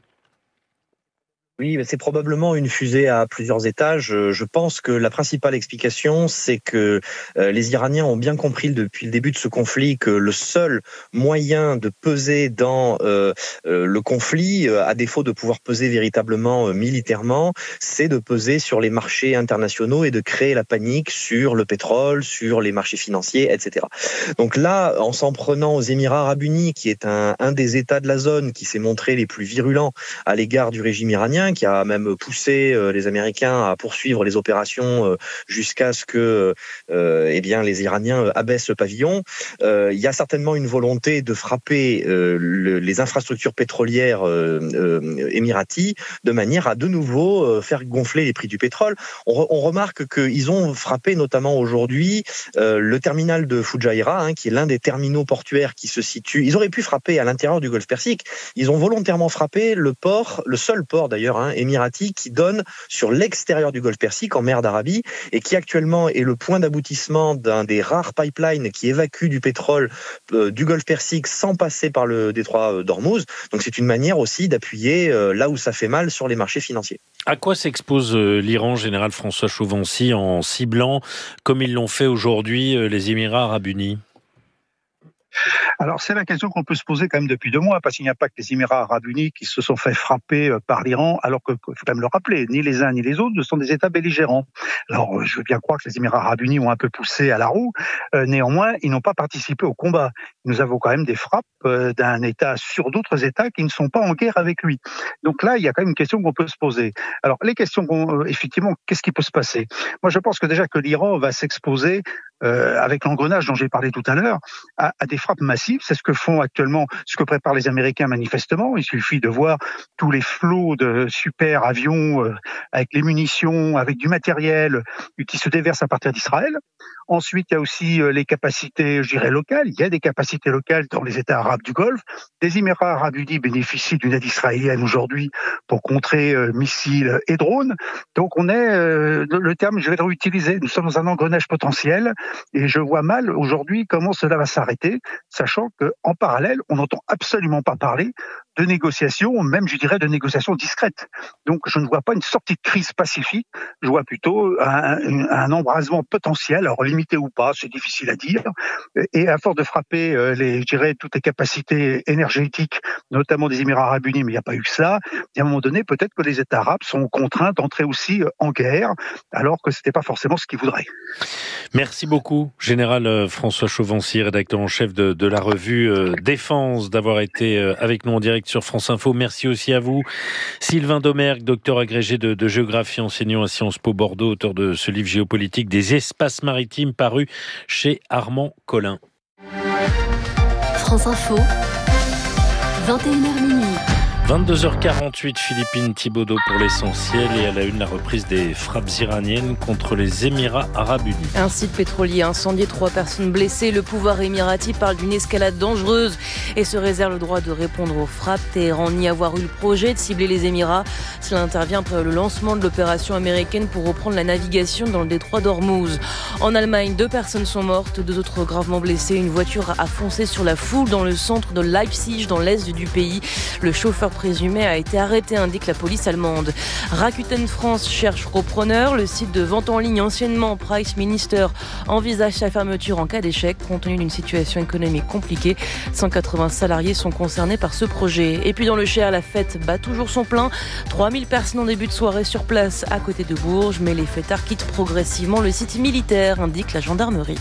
Oui, c'est probablement une fusée à plusieurs étages. Je pense que la principale explication, c'est que les Iraniens ont bien compris depuis le début de ce conflit que le seul moyen de peser dans euh, le conflit, à défaut de pouvoir peser véritablement militairement, c'est de peser sur les marchés internationaux et de créer la panique sur le pétrole, sur les marchés financiers, et cetera. Donc là, en s'en prenant aux Émirats arabes unis, qui est un, un des États de la zone qui s'est montré les plus virulents à l'égard du régime iranien, qui a même poussé les Américains à poursuivre les opérations jusqu'à ce que euh, eh bien, les Iraniens abaissent le pavillon. Euh, il y a certainement une volonté de frapper euh, le, les infrastructures pétrolières euh, euh, émiraties de manière à de nouveau euh, faire gonfler les prix du pétrole. On, re, on remarque qu'ils ont frappé notamment aujourd'hui euh, le terminal de Fujairah, hein, qui est l'un des terminaux portuaires qui se situe. Ils auraient pu frapper à l'intérieur du Golfe Persique. Ils ont volontairement frappé le port, le seul port d'ailleurs, hein, émirati, qui donne sur l'extérieur du Golfe Persique, en mer d'Arabie, et qui actuellement est le point d'aboutissement d'un des rares pipelines qui évacue du pétrole euh, du Golfe Persique sans passer par le détroit d'Ormuz. Donc c'est une manière aussi d'appuyer euh, là où ça fait mal sur les marchés financiers. À quoi s'expose euh, l'Iran, général François Chauvency, en ciblant, comme ils l'ont fait aujourd'hui, euh, les Émirats arabes unis ? Alors c'est la question qu'on peut se poser quand même depuis deux mois, parce qu'il n'y a pas que les Émirats arabes unis qui se sont fait frapper par l'Iran, alors que, il faut quand même le rappeler, ni les uns ni les autres ne sont des États belligérants. Alors je veux bien croire que les Émirats arabes unis ont un peu poussé à la roue, euh, néanmoins ils n'ont pas participé au combat. Nous avons quand même des frappes euh, d'un État sur d'autres États qui ne sont pas en guerre avec lui. Donc là il y a quand même une question qu'on peut se poser. Alors les questions, euh, effectivement, qu'est-ce qui peut se passer ? Moi je pense que déjà que l'Iran va s'exposer Euh, avec l'engrenage dont j'ai parlé tout à l'heure, à, à des frappes massives. C'est ce que font actuellement, ce que préparent les Américains manifestement. Il suffit de voir tous les flots de super avions euh, avec les munitions, avec du matériel euh, qui se déversent à partir d'Israël. Ensuite, il y a aussi euh, les capacités, je dirais, locales. Il y a des capacités locales dans les États arabes du Golfe. Les Émirats arabes unis bénéficient d'une aide israélienne aujourd'hui pour contrer euh, missiles et drones. Donc on est, euh, le terme, je vais le réutiliser, nous sommes dans un engrenage potentiel. Et je vois mal aujourd'hui comment cela va s'arrêter, sachant qu'en parallèle, on n'entend absolument pas parler de négociations, même je dirais de négociations discrètes. Donc je ne vois pas une sortie de crise pacifique, je vois plutôt un, un embrasement potentiel, alors limité ou pas, c'est difficile à dire, et à force de frapper les, je dirais, toutes les capacités énergétiques, notamment des Émirats arabes unis, mais il n'y a pas eu que ça, et à un moment donné, peut-être que les États arabes sont contraints d'entrer aussi en guerre, alors que ce n'était pas forcément ce qu'ils voudraient. Merci beaucoup, Général François Chauvency, rédacteur en chef de, de la revue euh, Défense, d'avoir été euh, avec nous en direct sur France Info. Merci aussi à vous, Sylvain Domergue, docteur agrégé de, de géographie, enseignant à Sciences Po Bordeaux, auteur de ce livre géopolitique des espaces maritimes paru chez Armand Collin. France Info, vingt et une heures minuit. vingt-deux heures quarante-huit, Philippine Thibaudeau pour l'essentiel, et à la une, la reprise des frappes iraniennes contre les Émirats arabes unis. Un site pétrolier incendié, trois personnes blessées. Le pouvoir émirati parle d'une escalade dangereuse et se réserve le droit de répondre aux frappes. Téhéran nie avoir eu le projet de cibler les Émirats. Cela intervient après le lancement de l'opération américaine pour reprendre la navigation dans le détroit d'Ormuz. En Allemagne, deux personnes sont mortes, deux autres gravement blessées. Une voiture a foncé sur la foule dans le centre de Leipzig, dans l'est du pays. Le chauffeur présumé a été arrêté, indique la police allemande. Rakuten France cherche repreneur. Le site de vente en ligne, anciennement Price Minister, envisage sa fermeture en cas d'échec, compte tenu d'une situation économique compliquée. cent quatre-vingts salariés sont concernés par ce projet. Et puis dans le Cher, la fête bat toujours son plein. trois mille personnes en début de soirée sur place à côté de Bourges, mais les fêtards quittent progressivement le site militaire, indique la gendarmerie.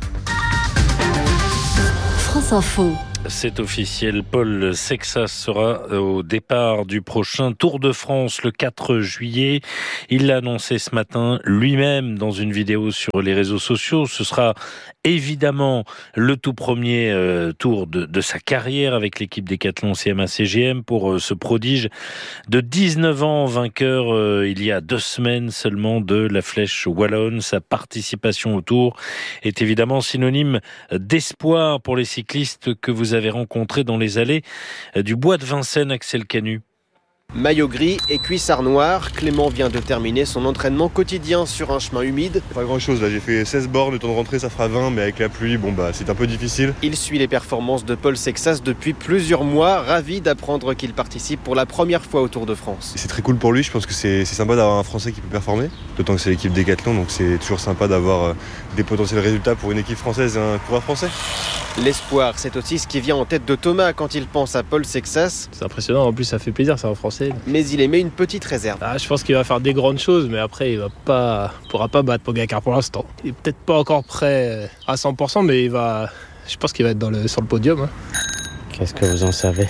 France Info. C'est officiel, Paul Sexas sera au départ du prochain Tour de France le quatre juillet. Il l'a annoncé ce matin lui-même dans une vidéo sur les réseaux sociaux. Ce sera évidemment le tout premier euh, tour de, de sa carrière avec l'équipe Décathlon C M A C G M pour euh, ce prodige de dix-neuf ans, vainqueur euh, il y a deux semaines seulement de la Flèche Wallonne. Sa participation au Tour est évidemment synonyme d'espoir pour les cyclistes que vous avez rencontrés dans les allées du Bois de Vincennes. Axel Canu. Maillot gris et cuissard noir, Clément vient de terminer son entraînement quotidien sur un chemin humide. Pas grand chose là, j'ai fait seize bornes, le temps de rentrer ça fera vingt, mais avec la pluie, bon bah c'est un peu difficile. Il suit les performances de Paul Sexas depuis plusieurs mois, ravi d'apprendre qu'il participe pour la première fois au Tour de France. C'est très cool pour lui, je pense que c'est, c'est sympa d'avoir un Français qui peut performer, d'autant que c'est l'équipe Décathlon, donc c'est toujours sympa d'avoir des potentiels résultats pour une équipe française et un coureur français. L'espoir, c'est aussi ce qui vient en tête de Thomas quand il pense à Paul Sexas. C'est impressionnant, en plus ça fait plaisir, c'est un Français. Mais il émet une petite réserve. Ah, je pense qu'il va faire des grandes choses, mais après il va pas, pourra pas battre Pogacar pour l'instant. Il est peut-être pas encore prêt à cent pour cent, mais il va, je pense qu'il va être dans le, sur le podium. Hein. Qu'est-ce que vous en savez?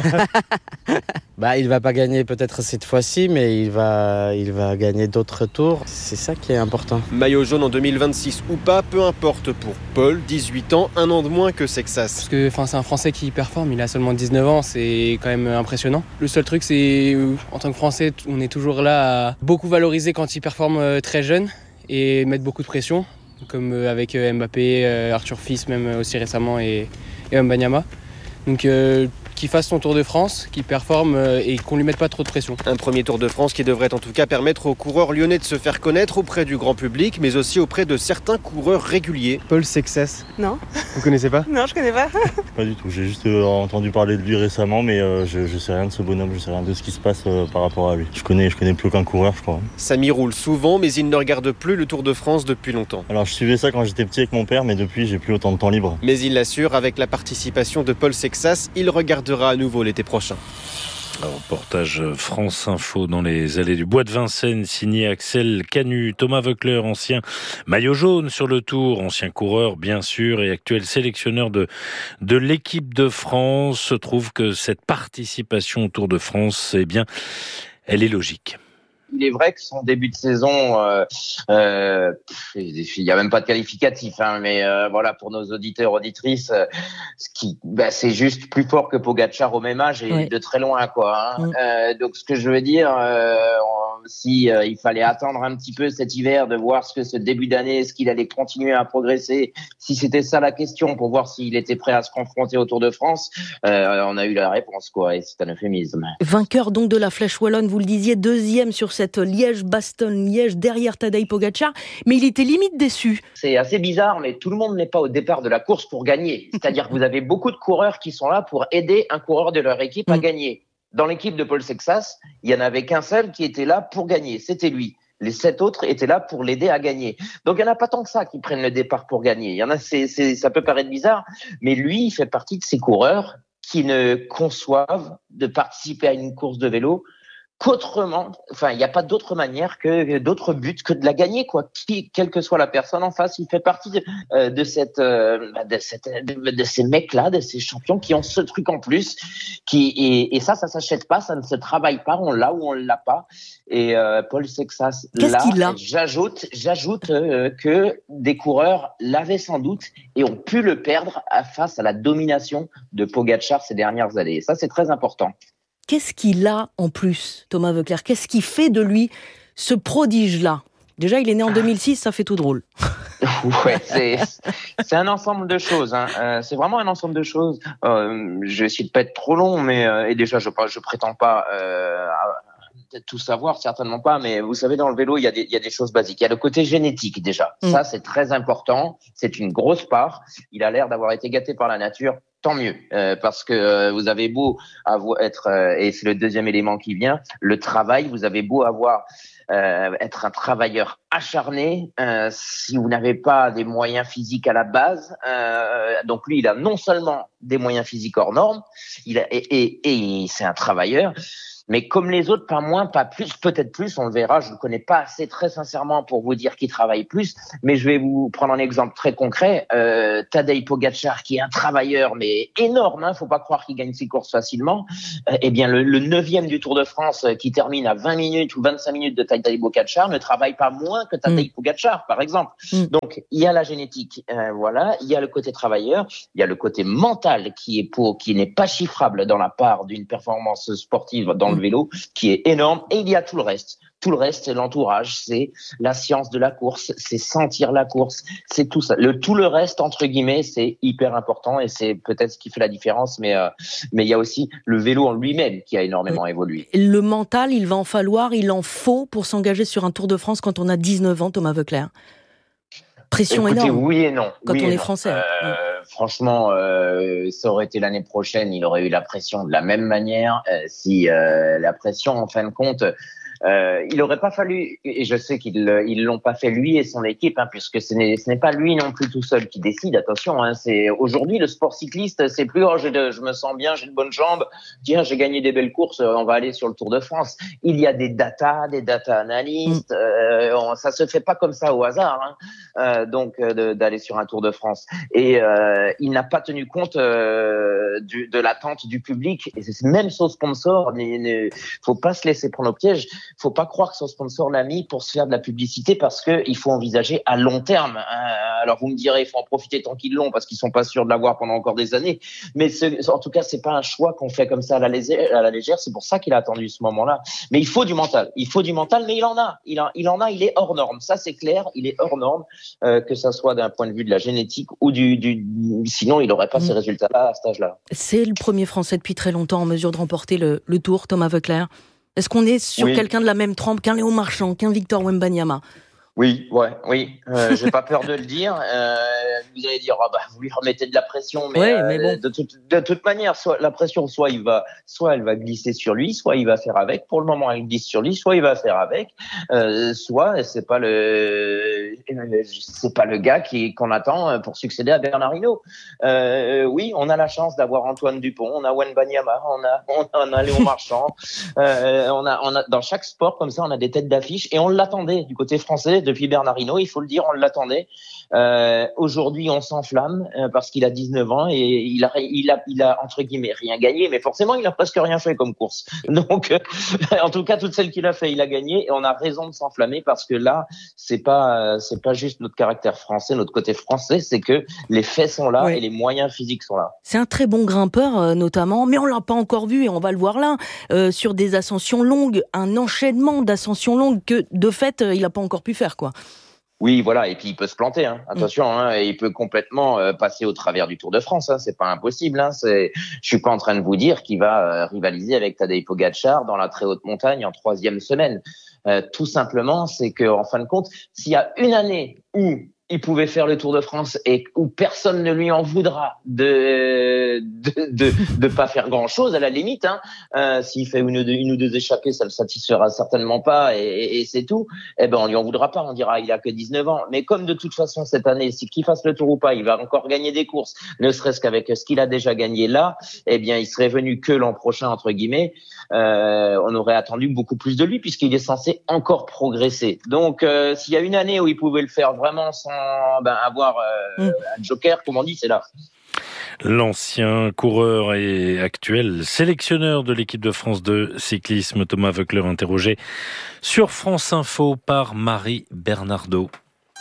Bah, il va pas gagner peut-être cette fois-ci, mais il va, il va gagner d'autres tours. C'est ça qui est important. Maillot jaune en deux mille vingt-six ou pas, peu importe pour Paul, dix-huit ans, un an de moins que Sexas. Parce que, enfin, c'est un Français qui performe. Il a seulement dix-neuf ans, c'est quand même impressionnant. Le seul truc, c'est en tant que Français, on est toujours là à beaucoup valoriser quand il performe très jeune et mettre beaucoup de pression, comme avec Mbappé, Arthur Fils, même aussi récemment, et, et Mbanyama. Donc euh, qu'il fasse son Tour de France, qu'il performe euh, et qu'on lui mette pas trop de pression. Un premier Tour de France qui devrait en tout cas permettre aux coureurs lyonnais de se faire connaître auprès du grand public, mais aussi auprès de certains coureurs réguliers. Paul Sexas. Non. Vous connaissez pas? Non, je connais pas. Pas du tout, j'ai juste euh, entendu parler de lui récemment, mais euh, je, je sais rien de ce bonhomme, je sais rien de ce qui se passe euh, par rapport à lui. Je connais, je connais plus aucun coureur, je crois. Samy roule souvent, mais il ne regarde plus le Tour de France depuis longtemps. Alors je suivais ça quand j'étais petit avec mon père, mais depuis j'ai plus autant de temps libre. Mais il l'assure, avec la participation de Paul Sexas, il regardera à nouveau l'été prochain. Un reportage France Info dans les allées du Bois de Vincennes, signé Axel Canu. Thomas Voeckler, ancien maillot jaune sur le Tour, ancien coureur bien sûr et actuel sélectionneur de, de l'équipe de France, trouve que cette participation au Tour de France, eh bien, elle est logique. Il est vrai que son début de saison, euh, euh, il n'y a même pas de qualificatif, hein, mais euh, voilà, pour nos auditeurs, auditrices, euh, ce qui, bah, c'est juste plus fort que Pogacar au même âge et oui. de très loin, quoi. Hein. Mm. Euh, donc, ce que je veux dire, euh, si euh, il fallait attendre un petit peu cet hiver de voir ce que ce début d'année, est-ce qu'il allait continuer à progresser, si c'était ça la question, pour voir s'il était prêt à se confronter au Tour de France, euh, on a eu la réponse, quoi, et c'est un euphémisme. Vainqueur donc de la Flèche Wallonne, vous le disiez, deuxième sur cette Liège-Bastogne-Liège derrière Tadej Pogacar, mais il était limite déçu. C'est assez bizarre, mais tout le monde n'est pas au départ de la course pour gagner. C'est-à-dire que vous avez beaucoup de coureurs qui sont là pour aider un coureur de leur équipe mmh. à gagner. Dans l'équipe de Paul Sexas, il y en avait qu'un seul qui était là pour gagner, c'était lui. Les sept autres étaient là pour l'aider à gagner. Donc il n'y en a pas tant que ça qui prennent le départ pour gagner. Il y en a, c'est, c'est, ça peut paraître bizarre, mais lui, il fait partie de ces coureurs qui ne conçoivent de participer à une course de vélo qu'autrement, enfin, il n'y a pas d'autre manière que d'autres buts que de la gagner, quoi. Qui, quelle que soit la personne en face, il fait partie de, euh, de cette, euh, de cette, de, de ces mecs-là, de ces champions qui ont ce truc en plus, qui et, et ça, ça s'achète pas, ça ne se travaille pas, on l'a ou on l'a pas. Et euh, Paul Sexas, Qu'est-ce là, qu'il a j'ajoute, j'ajoute euh, que des coureurs l'avaient sans doute et ont pu le perdre à, face à la domination de Pogacar ces dernières années. Et ça, c'est très important. Qu'est-ce qu'il a en plus, Thomas Voeckler? Qu'est-ce qui fait de lui ce prodige-là? Déjà, il est né en deux mille six, ça fait tout drôle. Ouais, c'est, c'est un ensemble de choses. Hein. Euh, c'est vraiment un ensemble de choses. Euh, je vais essayer de pas être trop long, mais euh, et déjà, je je prétends pas euh, peut-être tout savoir, certainement pas, mais vous savez, dans le vélo, il y a des, il y a des choses basiques. Il y a le côté génétique déjà. Mmh. Ça, c'est très important. C'est une grosse part. Il a l'air d'avoir été gâté par la nature. Tant mieux, euh, parce que euh, vous avez beau avoir, être, euh, et c'est le deuxième élément qui vient, le travail, vous avez beau avoir euh, être un travailleur acharné, euh, si vous n'avez pas des moyens physiques à la base, euh, donc lui, il a non seulement des moyens physiques hors normes, il a, et, et, et c'est un travailleur, mais comme les autres, pas moins, pas plus, peut-être plus, on le verra, je ne le connais pas assez très sincèrement pour vous dire qu'il travaille plus, mais je vais vous prendre un exemple très concret. Euh, Tadej Pogačar, qui est un travailleur, mais énorme, hein, faut pas croire qu'il gagne ses courses facilement, euh, eh bien le, le neuvième du Tour de France, euh, qui termine à vingt minutes ou vingt-cinq minutes de Tadej Pogačar, ne travaille pas moins que Tadej mmh. Pogačar, par exemple. Mmh. Donc, il y a la génétique, euh, voilà, il y a le côté travailleur, il y a le côté mental qui est pour, qui n'est pas chiffrable dans la part d'une performance sportive dans le vélo, qui est énorme, et il y a tout le reste. Tout le reste, c'est l'entourage, c'est la science de la course, c'est sentir la course, c'est tout ça. Le tout le reste, entre guillemets, c'est hyper important et c'est peut-être ce qui fait la différence, mais euh, mais il y a aussi le vélo en lui-même qui a énormément oui. évolué. Le mental, il va en falloir, il en faut pour s'engager sur un Tour de France quand on a dix-neuf ans, Thomas Voeckler. Pression Écoutez, énorme. Oui et non. Quand oui on et est non. français. Euh, oui. Franchement, euh, ça aurait été l'année prochaine, il aurait eu la pression de la même manière. Euh, si euh, la pression, en fin de compte, euh, il aurait pas fallu, et je sais qu'ils ils l'ont pas fait lui et son équipe, hein, puisque ce n'est, ce n'est pas lui non plus tout seul qui décide. Attention, hein, c'est aujourd'hui le sport cycliste, c'est plus oh, je, je me sens bien, j'ai de bonnes jambes, tiens, j'ai gagné des belles courses, on va aller sur le Tour de France. Il y a des data, des data analystes, euh, on, ça se fait pas comme ça au hasard, hein, euh, donc euh, de, d'aller sur un Tour de France. Et euh, il n'a pas tenu compte euh, du, de l'attente du public, et c'est même son sponsor. Il ne faut pas se laisser prendre au piège. Faut pas croire que son sponsor l'a mis pour se faire de la publicité, parce que il faut envisager à long terme. Alors vous me direz, il faut en profiter tant qu'ils l'ont, parce qu'ils sont pas sûrs de l'avoir pendant encore des années. Mais ce, en tout cas, c'est pas un choix qu'on fait comme ça à la légère. À la légère. C'est pour ça qu'il a attendu ce moment-là. Mais il faut du mental. Il faut du mental, mais il en a. Il, a, il en a. Il est hors norme. Ça, c'est clair. Il est hors norme, euh, que ça soit d'un point de vue de la génétique ou du. du sinon, il n'aurait pas mmh. ces résultats-là à cet âge-là. C'est le premier Français depuis très longtemps en mesure de remporter le, le Tour, Thomas Voeckler. Est-ce qu'on est sur oui. quelqu'un de la même trempe qu'un Léo Marchand, qu'un Victor Wembanyama ? Oui, ouais, oui. Euh, j'ai pas peur de le dire. Euh, vous allez dire, oh bah, vous lui remettez de la pression, mais, ouais, mais euh, bon. de, toute, de toute manière, soit la pression, soit il va, soit elle va glisser sur lui, soit il va faire avec. Pour le moment, elle glisse sur lui, soit il va faire avec, euh, soit c'est pas le, c'est pas le gars qui qu'on attend pour succéder à Bernard Hinault. Euh, oui, on a la chance d'avoir Antoine Dupont, on a Wembanyama, on a, on a Léon Marchand, euh, on a, on a dans chaque sport comme ça, on a des têtes d'affiche et on l'attendait du côté français. Depuis Bernard Hinault, il faut le dire, on l'attendait. Euh, aujourd'hui, on s'enflamme euh, parce qu'il a dix-neuf ans et il a, il a, il a entre guillemets rien gagné, mais forcément, il a presque rien fait comme course. Donc, euh, en tout cas, toutes celles qu'il a fait, il a gagné et on a raison de s'enflammer parce que là, c'est pas, euh, c'est pas juste notre caractère français, notre côté français, c'est que les faits sont là oui. et les moyens physiques sont là. C'est un très bon grimpeur, euh, notamment, mais on l'a pas encore vu et on va le voir là, euh, sur des ascensions longues, un enchaînement d'ascensions longues que, de fait, euh, il a pas encore pu faire, quoi. Oui, voilà, et puis il peut se planter, hein. Attention, hein, et il peut complètement euh, passer au travers du Tour de France, hein. C'est pas impossible, hein. C'est, je suis pas en train de vous dire qu'il va euh, rivaliser avec Tadej Pogačar dans la très haute montagne en troisième semaine. Euh, tout simplement, c'est que en fin de compte, s'il y a une année où il pouvait faire le Tour de France et où personne ne lui en voudra de de de, de pas faire grand chose à la limite, hein. Euh, s'il fait une, une ou deux échappées, ça le satisfera certainement pas et, et, et c'est tout. Eh ben on lui en voudra pas, on dira il a que dix-neuf ans. Mais comme de toute façon cette année, si qu'il fasse le Tour ou pas, il va encore gagner des courses, ne serait-ce qu'avec ce qu'il a déjà gagné là, eh bien il serait venu que l'an prochain entre guillemets. Euh, on aurait attendu beaucoup plus de lui puisqu'il est censé encore progresser. Donc euh, s'il y a une année où il pouvait le faire vraiment sans ben, avoir euh, mmh. un joker, comme on dit, c'est là. L'ancien coureur et actuel sélectionneur de l'équipe de France de cyclisme, Thomas Voeckler, interrogé sur France Info par Marie Bernardo.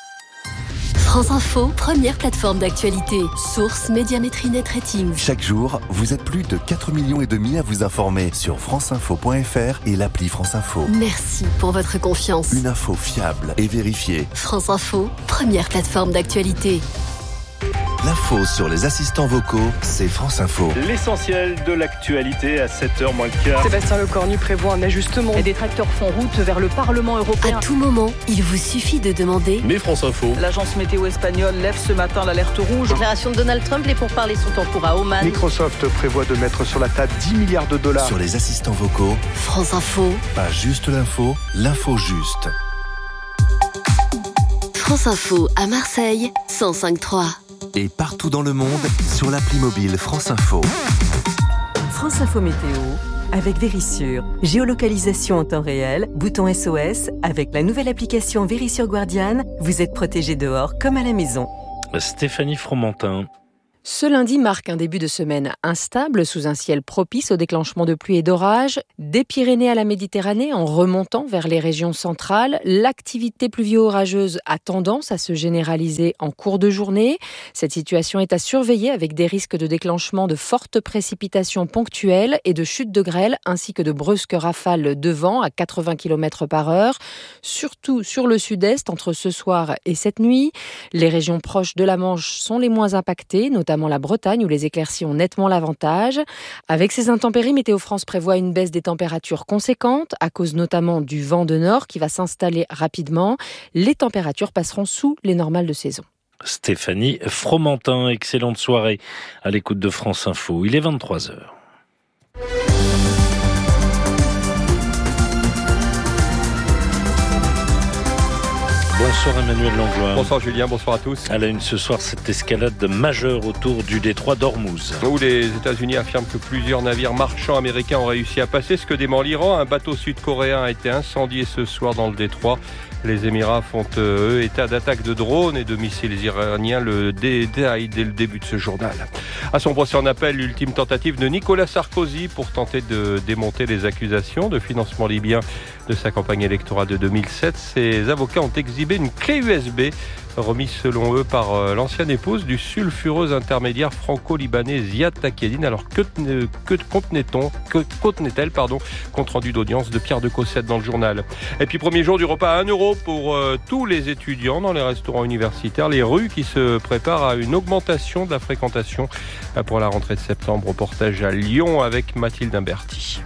France Info, première plateforme d'actualité. Source Médiamétrie Net Rating. Chaque jour, vous êtes plus de quatre millions et demi à vous informer sur franceinfo point f r et l'appli France Info. Merci pour votre confiance. Une info fiable et vérifiée. France Info, première plateforme d'actualité. L'info sur les assistants vocaux, c'est France Info. L'essentiel de l'actualité à sept heures moins le quart. Sébastien Lecornu prévoit un ajustement. Les détracteurs font route vers le Parlement européen. À tout moment, il vous suffit de demander. Mais France Info. L'agence météo espagnole lève ce matin l'alerte rouge. Déclaration de Donald Trump, les pourparlers sont en cours à Oman. Microsoft prévoit de mettre sur la table dix milliards de dollars. Sur les assistants vocaux, France Info. pas juste l'info, l'info juste. France Info à Marseille, cent cinq virgule trois. Et partout dans le monde, sur l'appli mobile France Info. France Info Météo, avec Vérissure. Géolocalisation en temps réel, bouton S O S, avec la nouvelle application Vérissure Guardian, vous êtes protégé dehors comme à la maison. Stéphanie Fromentin. Ce lundi marque un début de semaine instable sous un ciel propice au déclenchement de pluie et d'orages. Des Pyrénées à la Méditerranée en remontant vers les régions centrales, l'activité pluvio-orageuse a tendance à se généraliser en cours de journée. Cette situation est à surveiller avec des risques de déclenchement de fortes précipitations ponctuelles et de chutes de grêle ainsi que de brusques rafales de vent à quatre-vingts kilomètres par heure, surtout sur le sud-est entre ce soir et cette nuit. Les régions proches de la Manche sont les moins impactées, notamment la Bretagne où les éclaircies ont nettement l'avantage. Avec ces intempéries, Météo France prévoit une baisse des températures conséquentes à cause notamment du vent de nord qui va s'installer rapidement. Les températures passeront sous les normales de saison. Stéphanie Fromentin, excellente soirée à l'écoute de France Info. Il est vingt-trois heures. Bonsoir Emmanuel Langlois. Bonsoir Julien, bonsoir à tous. À la une ce soir, cette escalade majeure autour du détroit d'Ormuz. Où les États-Unis affirment que plusieurs navires marchands américains ont réussi à passer, ce que dément l'Iran. Un bateau sud-coréen a été incendié ce soir dans le détroit. Les Émirats font, eux, état d'attaques de drones et de missiles iraniens. Le détail dès le début de ce journal. À son procès en appel, l'ultime tentative de Nicolas Sarkozy pour tenter de démonter les accusations de financement libyen de sa campagne électorale de deux mille sept. Ses avocats ont exhibé une clé U S B remise selon eux par l'ancienne épouse du sulfureux intermédiaire franco-libanais Ziad Takedine. Alors que, que contenait-on, que contenait-elle, pardon, compte rendu d'audience de Pierre de Cossette dans le journal. Et puis premier jour du repas à un euro pour euh, tous les étudiants dans les restaurants universitaires. Les rues qui se préparent à une augmentation de la fréquentation pour la rentrée de septembre. Reportage à Lyon avec Mathilde Imberti.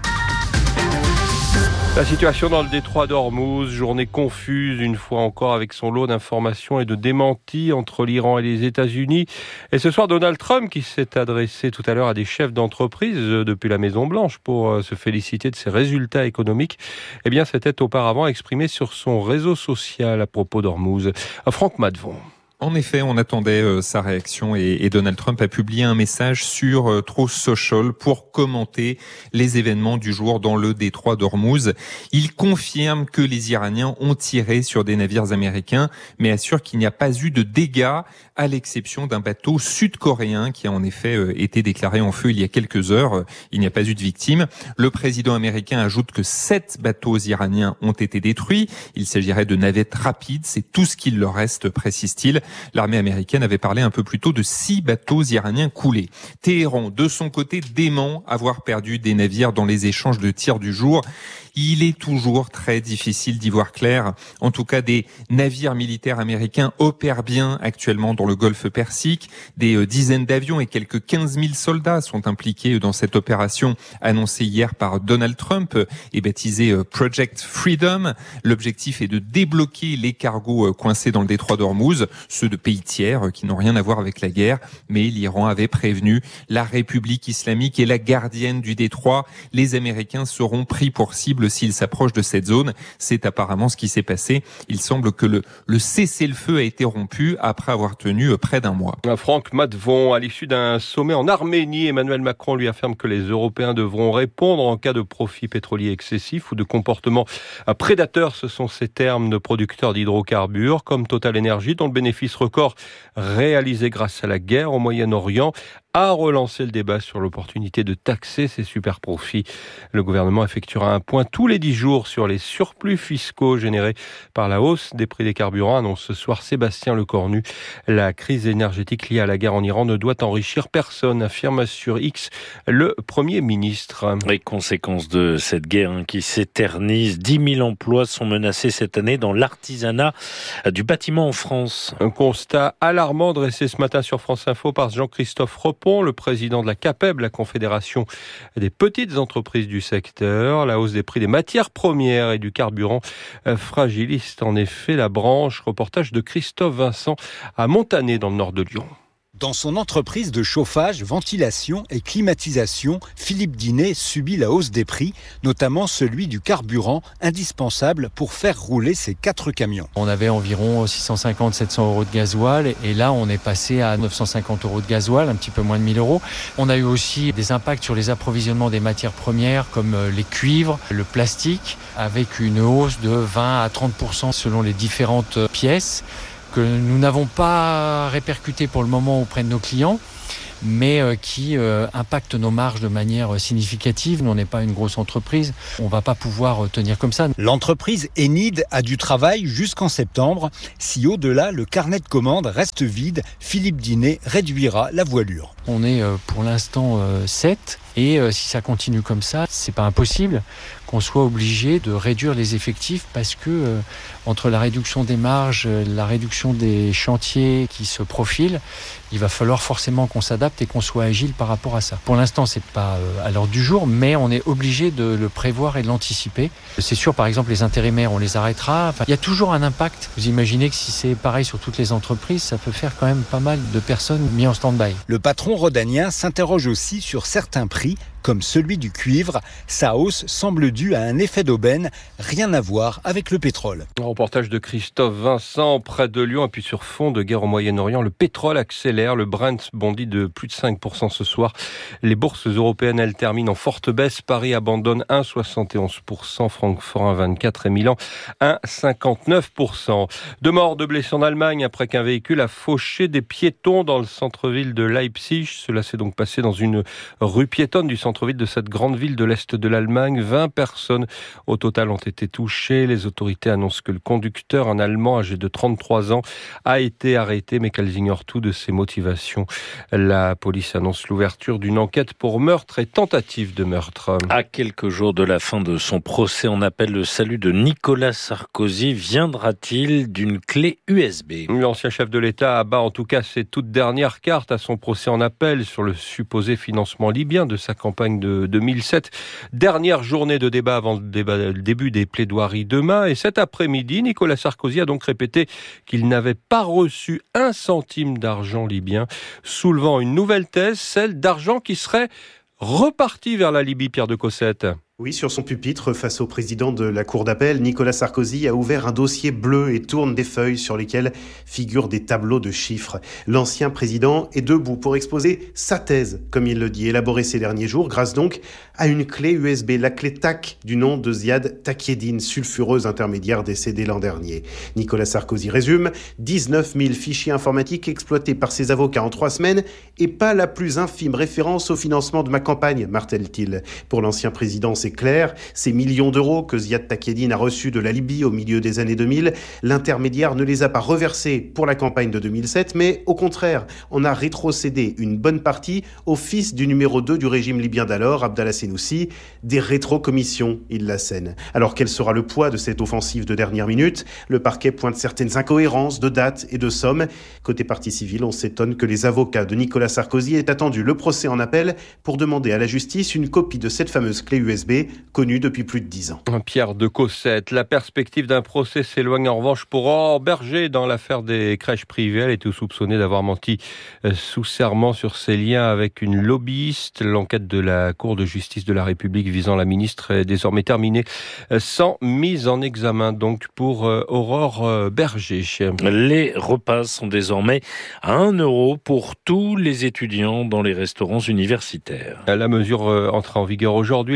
La situation dans le détroit d'Ormuz, journée confuse une fois encore avec son lot d'informations et de démentis entre l'Iran et les États-Unis. Et ce soir, Donald Trump qui s'est adressé tout à l'heure à des chefs d'entreprise depuis la Maison-Blanche pour se féliciter de ses résultats économiques, eh bien, s'était auparavant exprimé sur son réseau social à propos d'Ormuz. Franck Madvon. En effet, on attendait euh, sa réaction et, et Donald Trump a publié un message sur euh, Truth Social pour commenter les événements du jour dans le détroit d'Ormuz. Il confirme que les Iraniens ont tiré sur des navires américains, mais assure qu'il n'y a pas eu de dégâts, à l'exception d'un bateau sud-coréen qui a en effet euh, été déclaré en feu il y a quelques heures. Il n'y a pas eu de victimes. Le président américain ajoute que sept bateaux iraniens ont été détruits. Il s'agirait de navettes rapides, c'est tout ce qu'il leur reste, précise-t-il. L'armée américaine avait parlé un peu plus tôt de six bateaux iraniens coulés. Téhéran, de son côté, dément avoir perdu des navires dans les échanges de tirs du jour. Il est toujours très difficile d'y voir clair. En tout cas, des navires militaires américains opèrent bien actuellement dans le golfe Persique. Des euh, dizaines d'avions et quelques quinze mille soldats sont impliqués dans cette opération annoncée hier par Donald Trump et baptisée euh, Project Freedom. L'objectif est de débloquer les cargos euh, coincés dans le détroit d'Ormuz, ceux de pays tiers euh, qui n'ont rien à voir avec la guerre. Mais l'Iran avait prévenu la République islamique et la gardienne du détroit. Les Américains seront pris pour cible s'ils s'approchent de cette zone. C'est apparemment ce qui s'est passé. Il semble que le, le cessez-le-feu a été rompu après avoir tenu près d'un mois. Franck Madvon, à l'issue d'un sommet en Arménie, Emmanuel Macron lui affirme que les Européens devront répondre en cas de profit pétrolier excessif ou de comportement prédateur. Ce sont ces termes de producteurs d'hydrocarbures comme Total Energy, dont le bénéfice record réalisé grâce à la guerre au Moyen-Orient a relancé le débat sur l'opportunité de taxer ces super profits. Le gouvernement effectuera un point tous les dix jours sur les surplus fiscaux générés par la hausse des prix des carburants, annonce ce soir Sébastien Lecornu. La crise énergétique liée à la guerre en Iran ne doit enrichir personne, affirme sur X le Premier ministre. Les conséquences de cette guerre hein, qui s'éternise, dix mille emplois sont menacés cette année dans l'artisanat du bâtiment en France. Un constat alarmant dressé ce matin sur France Info par Jean-Christophe Repon, le président de la CAPEB, la Confédération des petites entreprises du secteur. La hausse des prix des matières premières et du carburant fragilise en effet la branche. Reportage de Christophe Vincent à Montané dans le nord de Lyon. Dans son entreprise de chauffage, ventilation et climatisation, Philippe Dinet subit la hausse des prix, notamment celui du carburant, indispensable pour faire rouler ses quatre camions. On avait environ six cent cinquante à sept cents euros de gasoil et là on est passé à neuf cent cinquante euros de gasoil, un petit peu moins de mille euros. On a eu aussi des impacts sur les approvisionnements des matières premières comme les cuivres, le plastique, avec une hausse de vingt à trente pour cent selon les différentes pièces, que nous n'avons pas répercuté pour le moment auprès de nos clients, mais qui euh, impactent nos marges de manière significative. Nous, on n'est pas une grosse entreprise, on ne va pas pouvoir tenir comme ça. L'entreprise Enid a du travail jusqu'en septembre. Si au-delà, le carnet de commandes reste vide, Philippe Dinet réduira la voilure. On est euh, pour l'instant euh, sept, et euh, si ça continue comme ça, c'est pas impossible qu'on soit obligé de réduire les effectifs parce que euh, entre la réduction des marges, la réduction des chantiers qui se profilent, il va falloir forcément qu'on s'adapte et qu'on soit agile par rapport à ça. Pour l'instant, c'est pas euh, à l'ordre du jour, mais on est obligé de le prévoir et de l'anticiper. C'est sûr, par exemple, les intérimaires, on les arrêtera. Enfin, il y a toujours un impact. Vous imaginez que si c'est pareil sur toutes les entreprises, ça peut faire quand même pas mal de personnes mises en stand-by. Le patron rhodanien s'interroge aussi sur certains prix, comme celui du cuivre. Sa hausse semble due à un effet d'aubaine, rien à voir avec le pétrole. Un reportage de Christophe Vincent près de Lyon, et puis sur fond de guerre au Moyen-Orient, le pétrole accélère, le Brent bondit de plus de cinq pour cent ce soir. Les bourses européennes, elles terminent en forte baisse. Paris abandonne un virgule soixante et onze pour cent, Francfort un virgule vingt-quatre pour cent et Milan un virgule cinquante-neuf pour cent. Deux morts, deux blessés en Allemagne après qu'un véhicule a fauché des piétons dans le centre-ville de Leipzig. Cela s'est donc passé dans une rue piétonne du centre centre-ville de cette grande ville de l'Est de l'Allemagne. vingt personnes au total ont été touchées. Les autorités annoncent que le conducteur, un Allemand âgé de trente-trois ans, a été arrêté, mais qu'elles ignorent tout de ses motivations. La police annonce l'ouverture d'une enquête pour meurtre et tentative de meurtre. À quelques jours de la fin de son procès en appel, le salut de Nicolas Sarkozy viendra-t-il d'une clé U S B ? L'ancien chef de l'État abat en tout cas ses toutes dernières cartes à son procès en appel sur le supposé financement libyen de sa campagne de deux mille sept. Dernière journée de débat avant le, débat, le début des plaidoiries demain. Et cet après-midi, Nicolas Sarkozy a donc répété qu'il n'avait pas reçu un centime d'argent libyen, soulevant une nouvelle thèse, celle d'argent qui serait reparti vers la Libye, Pierre de Cossette. Oui, sur son pupitre, face au président de la Cour d'appel, Nicolas Sarkozy a ouvert un dossier bleu et tourne des feuilles sur lesquelles figurent des tableaux de chiffres. L'ancien président est debout pour exposer sa thèse, comme il le dit, élaborée ces derniers jours, grâce donc à une clé U S B, la clé T A C du nom de Ziad Takieddine, sulfureuse intermédiaire décédée l'an dernier. Nicolas Sarkozy résume, dix-neuf mille fichiers informatiques exploités par ses avocats en trois semaines et pas la plus infime référence au financement de ma campagne, martèle-t-il. Pour l'ancien président, c'est clair, ces millions d'euros que Ziad Takieddine a reçus de la Libye au milieu des années deux mille, l'intermédiaire ne les a pas reversés pour la campagne de deux mille sept, mais au contraire, on a rétrocédé une bonne partie au fils du numéro deux du régime libyen d'alors, Abdallah Senoussi, des rétrocommissions, il l'assène. Alors quel sera le poids de cette offensive de dernière minute ? Le parquet pointe certaines incohérences de dates et de sommes. Côté partie civile, on s'étonne que les avocats de Nicolas Sarkozy aient attendu le procès en appel pour demander à la justice une copie de cette fameuse clé U S B connu depuis plus de dix ans. Pierre de Cossette, la perspective d'un procès s'éloigne en revanche pour Aurore Berger dans l'affaire des crèches privées. Elle était soupçonnée d'avoir menti sous serment sur ses liens avec une lobbyiste. L'enquête de la Cour de justice de la République visant la ministre est désormais terminée sans mise en examen donc pour Aurore Berger. Les repas sont désormais à un euro pour tous les étudiants dans les restaurants universitaires. La mesure entre en vigueur aujourd'hui. Le gouvernement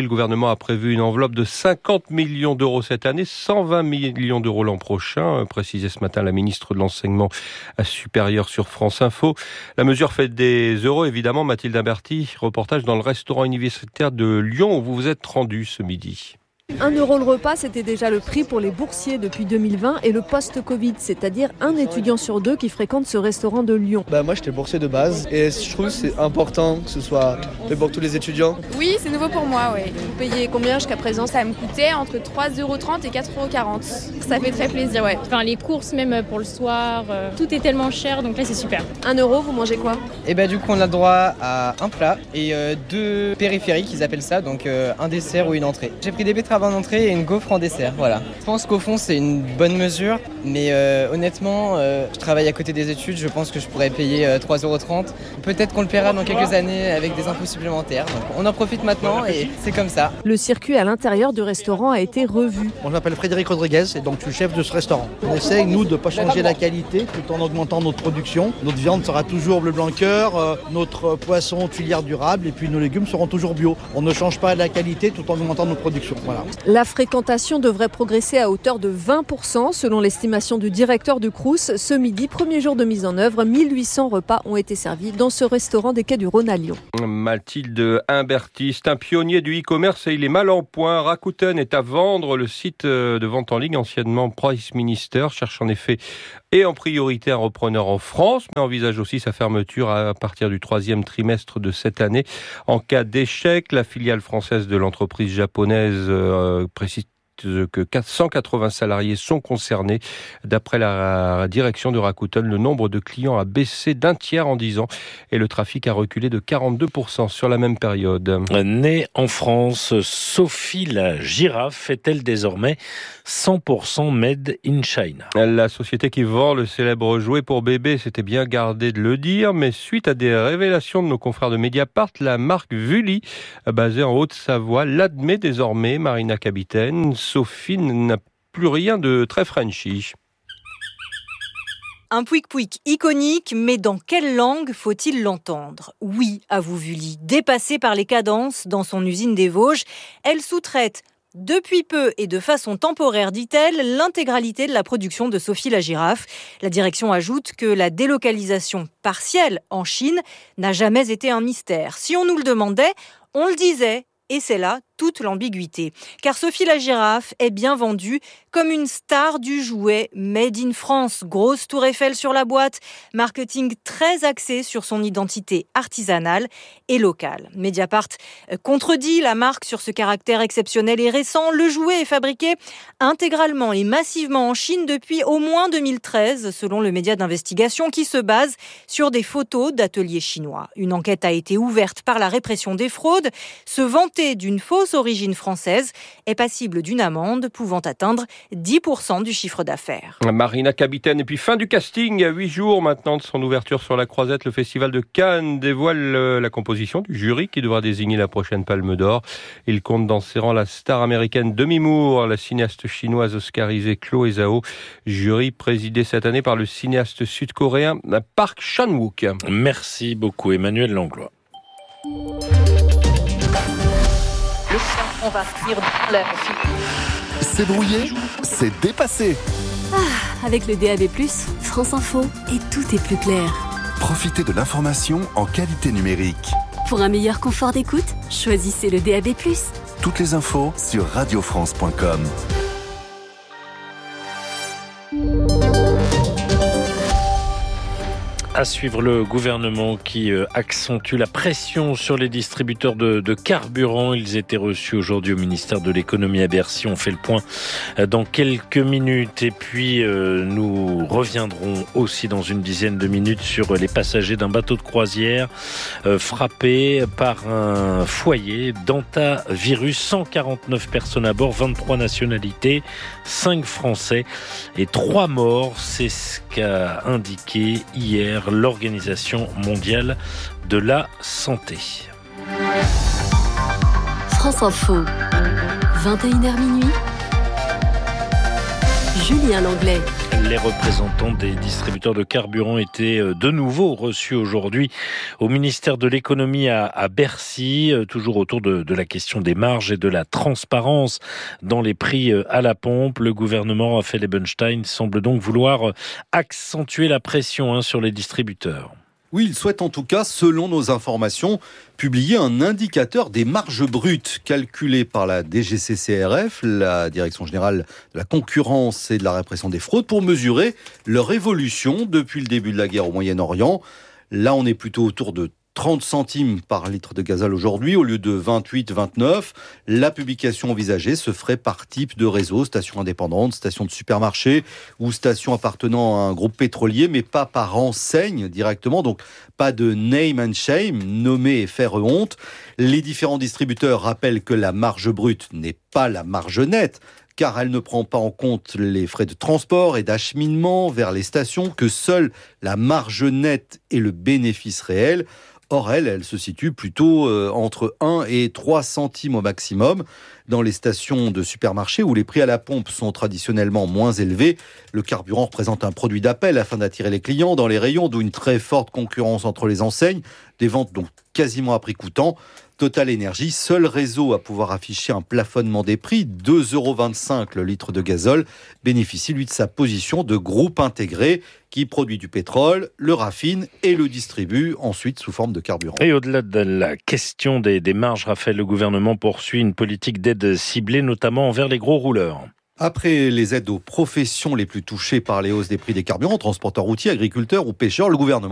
gouvernement a prévu une enveloppe de cinquante millions d'euros cette année, cent vingt millions d'euros l'an prochain, précisait ce matin la ministre de l'Enseignement supérieur sur France Info. La mesure fait des heureux, évidemment. Mathilde Imberti, reportage dans le restaurant universitaire de Lyon où vous vous êtes rendu ce midi. un euro le repas, c'était déjà le prix pour les boursiers depuis deux mille vingt et le post-Covid, c'est-à-dire un étudiant sur deux qui fréquente ce restaurant de Lyon. Bah moi j'étais boursier de base et je trouve que c'est important que ce soit fait pour tous les étudiants. Oui, c'est nouveau pour moi, oui. Vous payez combien jusqu'à présent? Ça me coûtait entre trois euros trente et quatre euros quarante. Ça fait très plaisir, ouais. Enfin les courses même pour le soir, euh, tout est tellement cher, donc là c'est super. un euro, vous mangez quoi? Et bah du coup on a droit à un plat et euh, deux périphériques, ils appellent ça, donc euh, un dessert ou une entrée. J'ai pris des betteraves en entrée et une gaufre en dessert, voilà. Je pense qu'au fond c'est une bonne mesure, mais euh, honnêtement, euh, je travaille à côté des études, je pense que je pourrais payer euh, trois euros trente. Peut-être qu'on le paiera dans quelques années avec des impôts supplémentaires. Donc on en profite maintenant et c'est comme ça. Le circuit à l'intérieur du restaurant a été revu. On m'appelle Frédéric Rodriguez et donc je suis chef de ce restaurant. On essaye, nous, de ne pas changer la qualité tout en augmentant notre production. Notre viande sera toujours bleu blanc cœur, euh, notre poisson filière durable et puis nos légumes seront toujours bio. On ne change pas la qualité tout en augmentant nos productions. Voilà. La fréquentation devrait progresser à hauteur de vingt pour cent selon l'estimation du directeur du Crous. Ce midi, premier jour de mise en œuvre, mille huit cents repas ont été servis dans ce restaurant des quais du Rhône à Lyon. Mathilde Imberti, un pionnier du e-commerce et il est mal en point. Rakuten est à vendre. Le site de vente en ligne, anciennement Price Minister, cherche en effet et en priorité un repreneur en France, mais envisage aussi sa fermeture à partir du troisième trimestre de cette année. En cas d'échec, la filiale française de l'entreprise japonaise euh, précise que cent quatre-vingts salariés sont concernés. D'après la direction de Rakuten, le nombre de clients a baissé d'un tiers en dix ans et le trafic a reculé de quarante-deux pour cent sur la même période. Née en France, Sophie la girafe est-elle désormais cent pour cent made in China? La société qui vend le célèbre jouet pour bébé s'était bien gardée de le dire, mais suite à des révélations de nos confrères de Mediapart, la marque Vully, basée en Haute-Savoie, l'admet désormais. Marina Capitaine, Sophie n'a plus rien de très Frenchy. Un pouic-pouic iconique, mais dans quelle langue faut-il l'entendre? Oui, avoue Vully, dépassée par les cadences dans son usine des Vosges, elle sous-traite depuis peu et de façon temporaire, dit-elle, l'intégralité de la production de Sophie la girafe. La direction ajoute que la délocalisation partielle en Chine n'a jamais été un mystère. Si on nous le demandait, on le disait. Et c'est là toute l'ambiguïté. Car Sophie la girafe est bien vendue comme une star du jouet made in France. Grosse tour Eiffel sur la boîte, marketing très axé sur son identité artisanale et locale. Mediapart contredit la marque sur ce caractère exceptionnel et récent. Le jouet est fabriqué intégralement et massivement en Chine depuis au moins deux mille treize, selon le média d'investigation qui se base sur des photos d'ateliers chinois. Une enquête a été ouverte par la répression des fraudes. Se vanter d'une fausse origine française est passible d'une amende pouvant atteindre dix pour cent du chiffre d'affaires. Marina Capitaine, et puis fin du casting, à huit jours maintenant de son ouverture sur la Croisette, le Festival de Cannes dévoile la composition du jury qui devra désigner la prochaine Palme d'Or. Il compte dans ses rangs la star américaine Demi Moore, la cinéaste chinoise oscarisée Chloé Zhao, jury présidé cette année par le cinéaste sud-coréen Park Chan-wook. Merci beaucoup Emmanuel Langlois. On va finir c'est brouillé, c'est dépassé. Ah, avec le D A B plus, France Info, et tout est plus clair. Profitez de l'information en qualité numérique. Pour un meilleur confort d'écoute, choisissez le D A B plus. Toutes les infos sur radio france point com. À suivre, le gouvernement qui accentue la pression sur les distributeurs de, de carburant. Ils étaient reçus aujourd'hui au ministère de l'économie à Bercy. On fait le point dans quelques minutes. Et puis, euh, nous reviendrons aussi dans une dizaine de minutes sur les passagers d'un bateau de croisière euh, frappé par un foyer d'hantavirus. cent quarante-neuf personnes à bord, vingt-trois nationalités, cinq Français et trois morts. C'est ce qu'a indiqué hier l'Organisation mondiale de la santé. France Info, vingt et une heures minuit. Julien Langlais. Les représentants des distributeurs de carburant étaient de nouveau reçus aujourd'hui au ministère de l'économie à, à Bercy, toujours autour de, de la question des marges et de la transparence dans les prix à la pompe. Le gouvernement Raphaël Ebenstein semble donc vouloir accentuer la pression hein, sur les distributeurs. Oui, il souhaite en tout cas, selon nos informations, publier un indicateur des marges brutes calculé par la D G C C R F, la Direction Générale de la Concurrence et de la Répression des Fraudes, pour mesurer leur évolution depuis le début de la guerre au Moyen-Orient. Là, on est plutôt autour de trente centimes par litre de gazole aujourd'hui, au lieu de vingt-huit, vingt-neuf. La publication envisagée se ferait par type de réseau, station indépendante, station de supermarché ou station appartenant à un groupe pétrolier, mais pas par enseigne directement. Donc, pas de name and shame, nommer et faire honte. Les différents distributeurs rappellent que la marge brute n'est pas la marge nette, car elle ne prend pas en compte les frais de transport et d'acheminement vers les stations, que seule la marge nette est le bénéfice réel. Or, elle, elle se situe plutôt euh, entre un et trois centimes au maximum. Dans les stations de supermarché où les prix à la pompe sont traditionnellement moins élevés, le carburant représente un produit d'appel afin d'attirer les clients dans les rayons, d'où une très forte concurrence entre les enseignes, des ventes donc quasiment à prix coûtant. Total Énergie, seul réseau à pouvoir afficher un plafonnement des prix, deux euros vingt-cinq le litre de gazole, bénéficie lui de sa position de groupe intégré qui produit du pétrole, le raffine et le distribue ensuite sous forme de carburant. Et au-delà de la question des, des marges, Raphaël, le gouvernement poursuit une politique d'aide ciblée, notamment envers les gros rouleurs. Après les aides aux professions les plus touchées par les hausses des prix des carburants, transporteurs routiers, agriculteurs ou pêcheurs, le gouvernement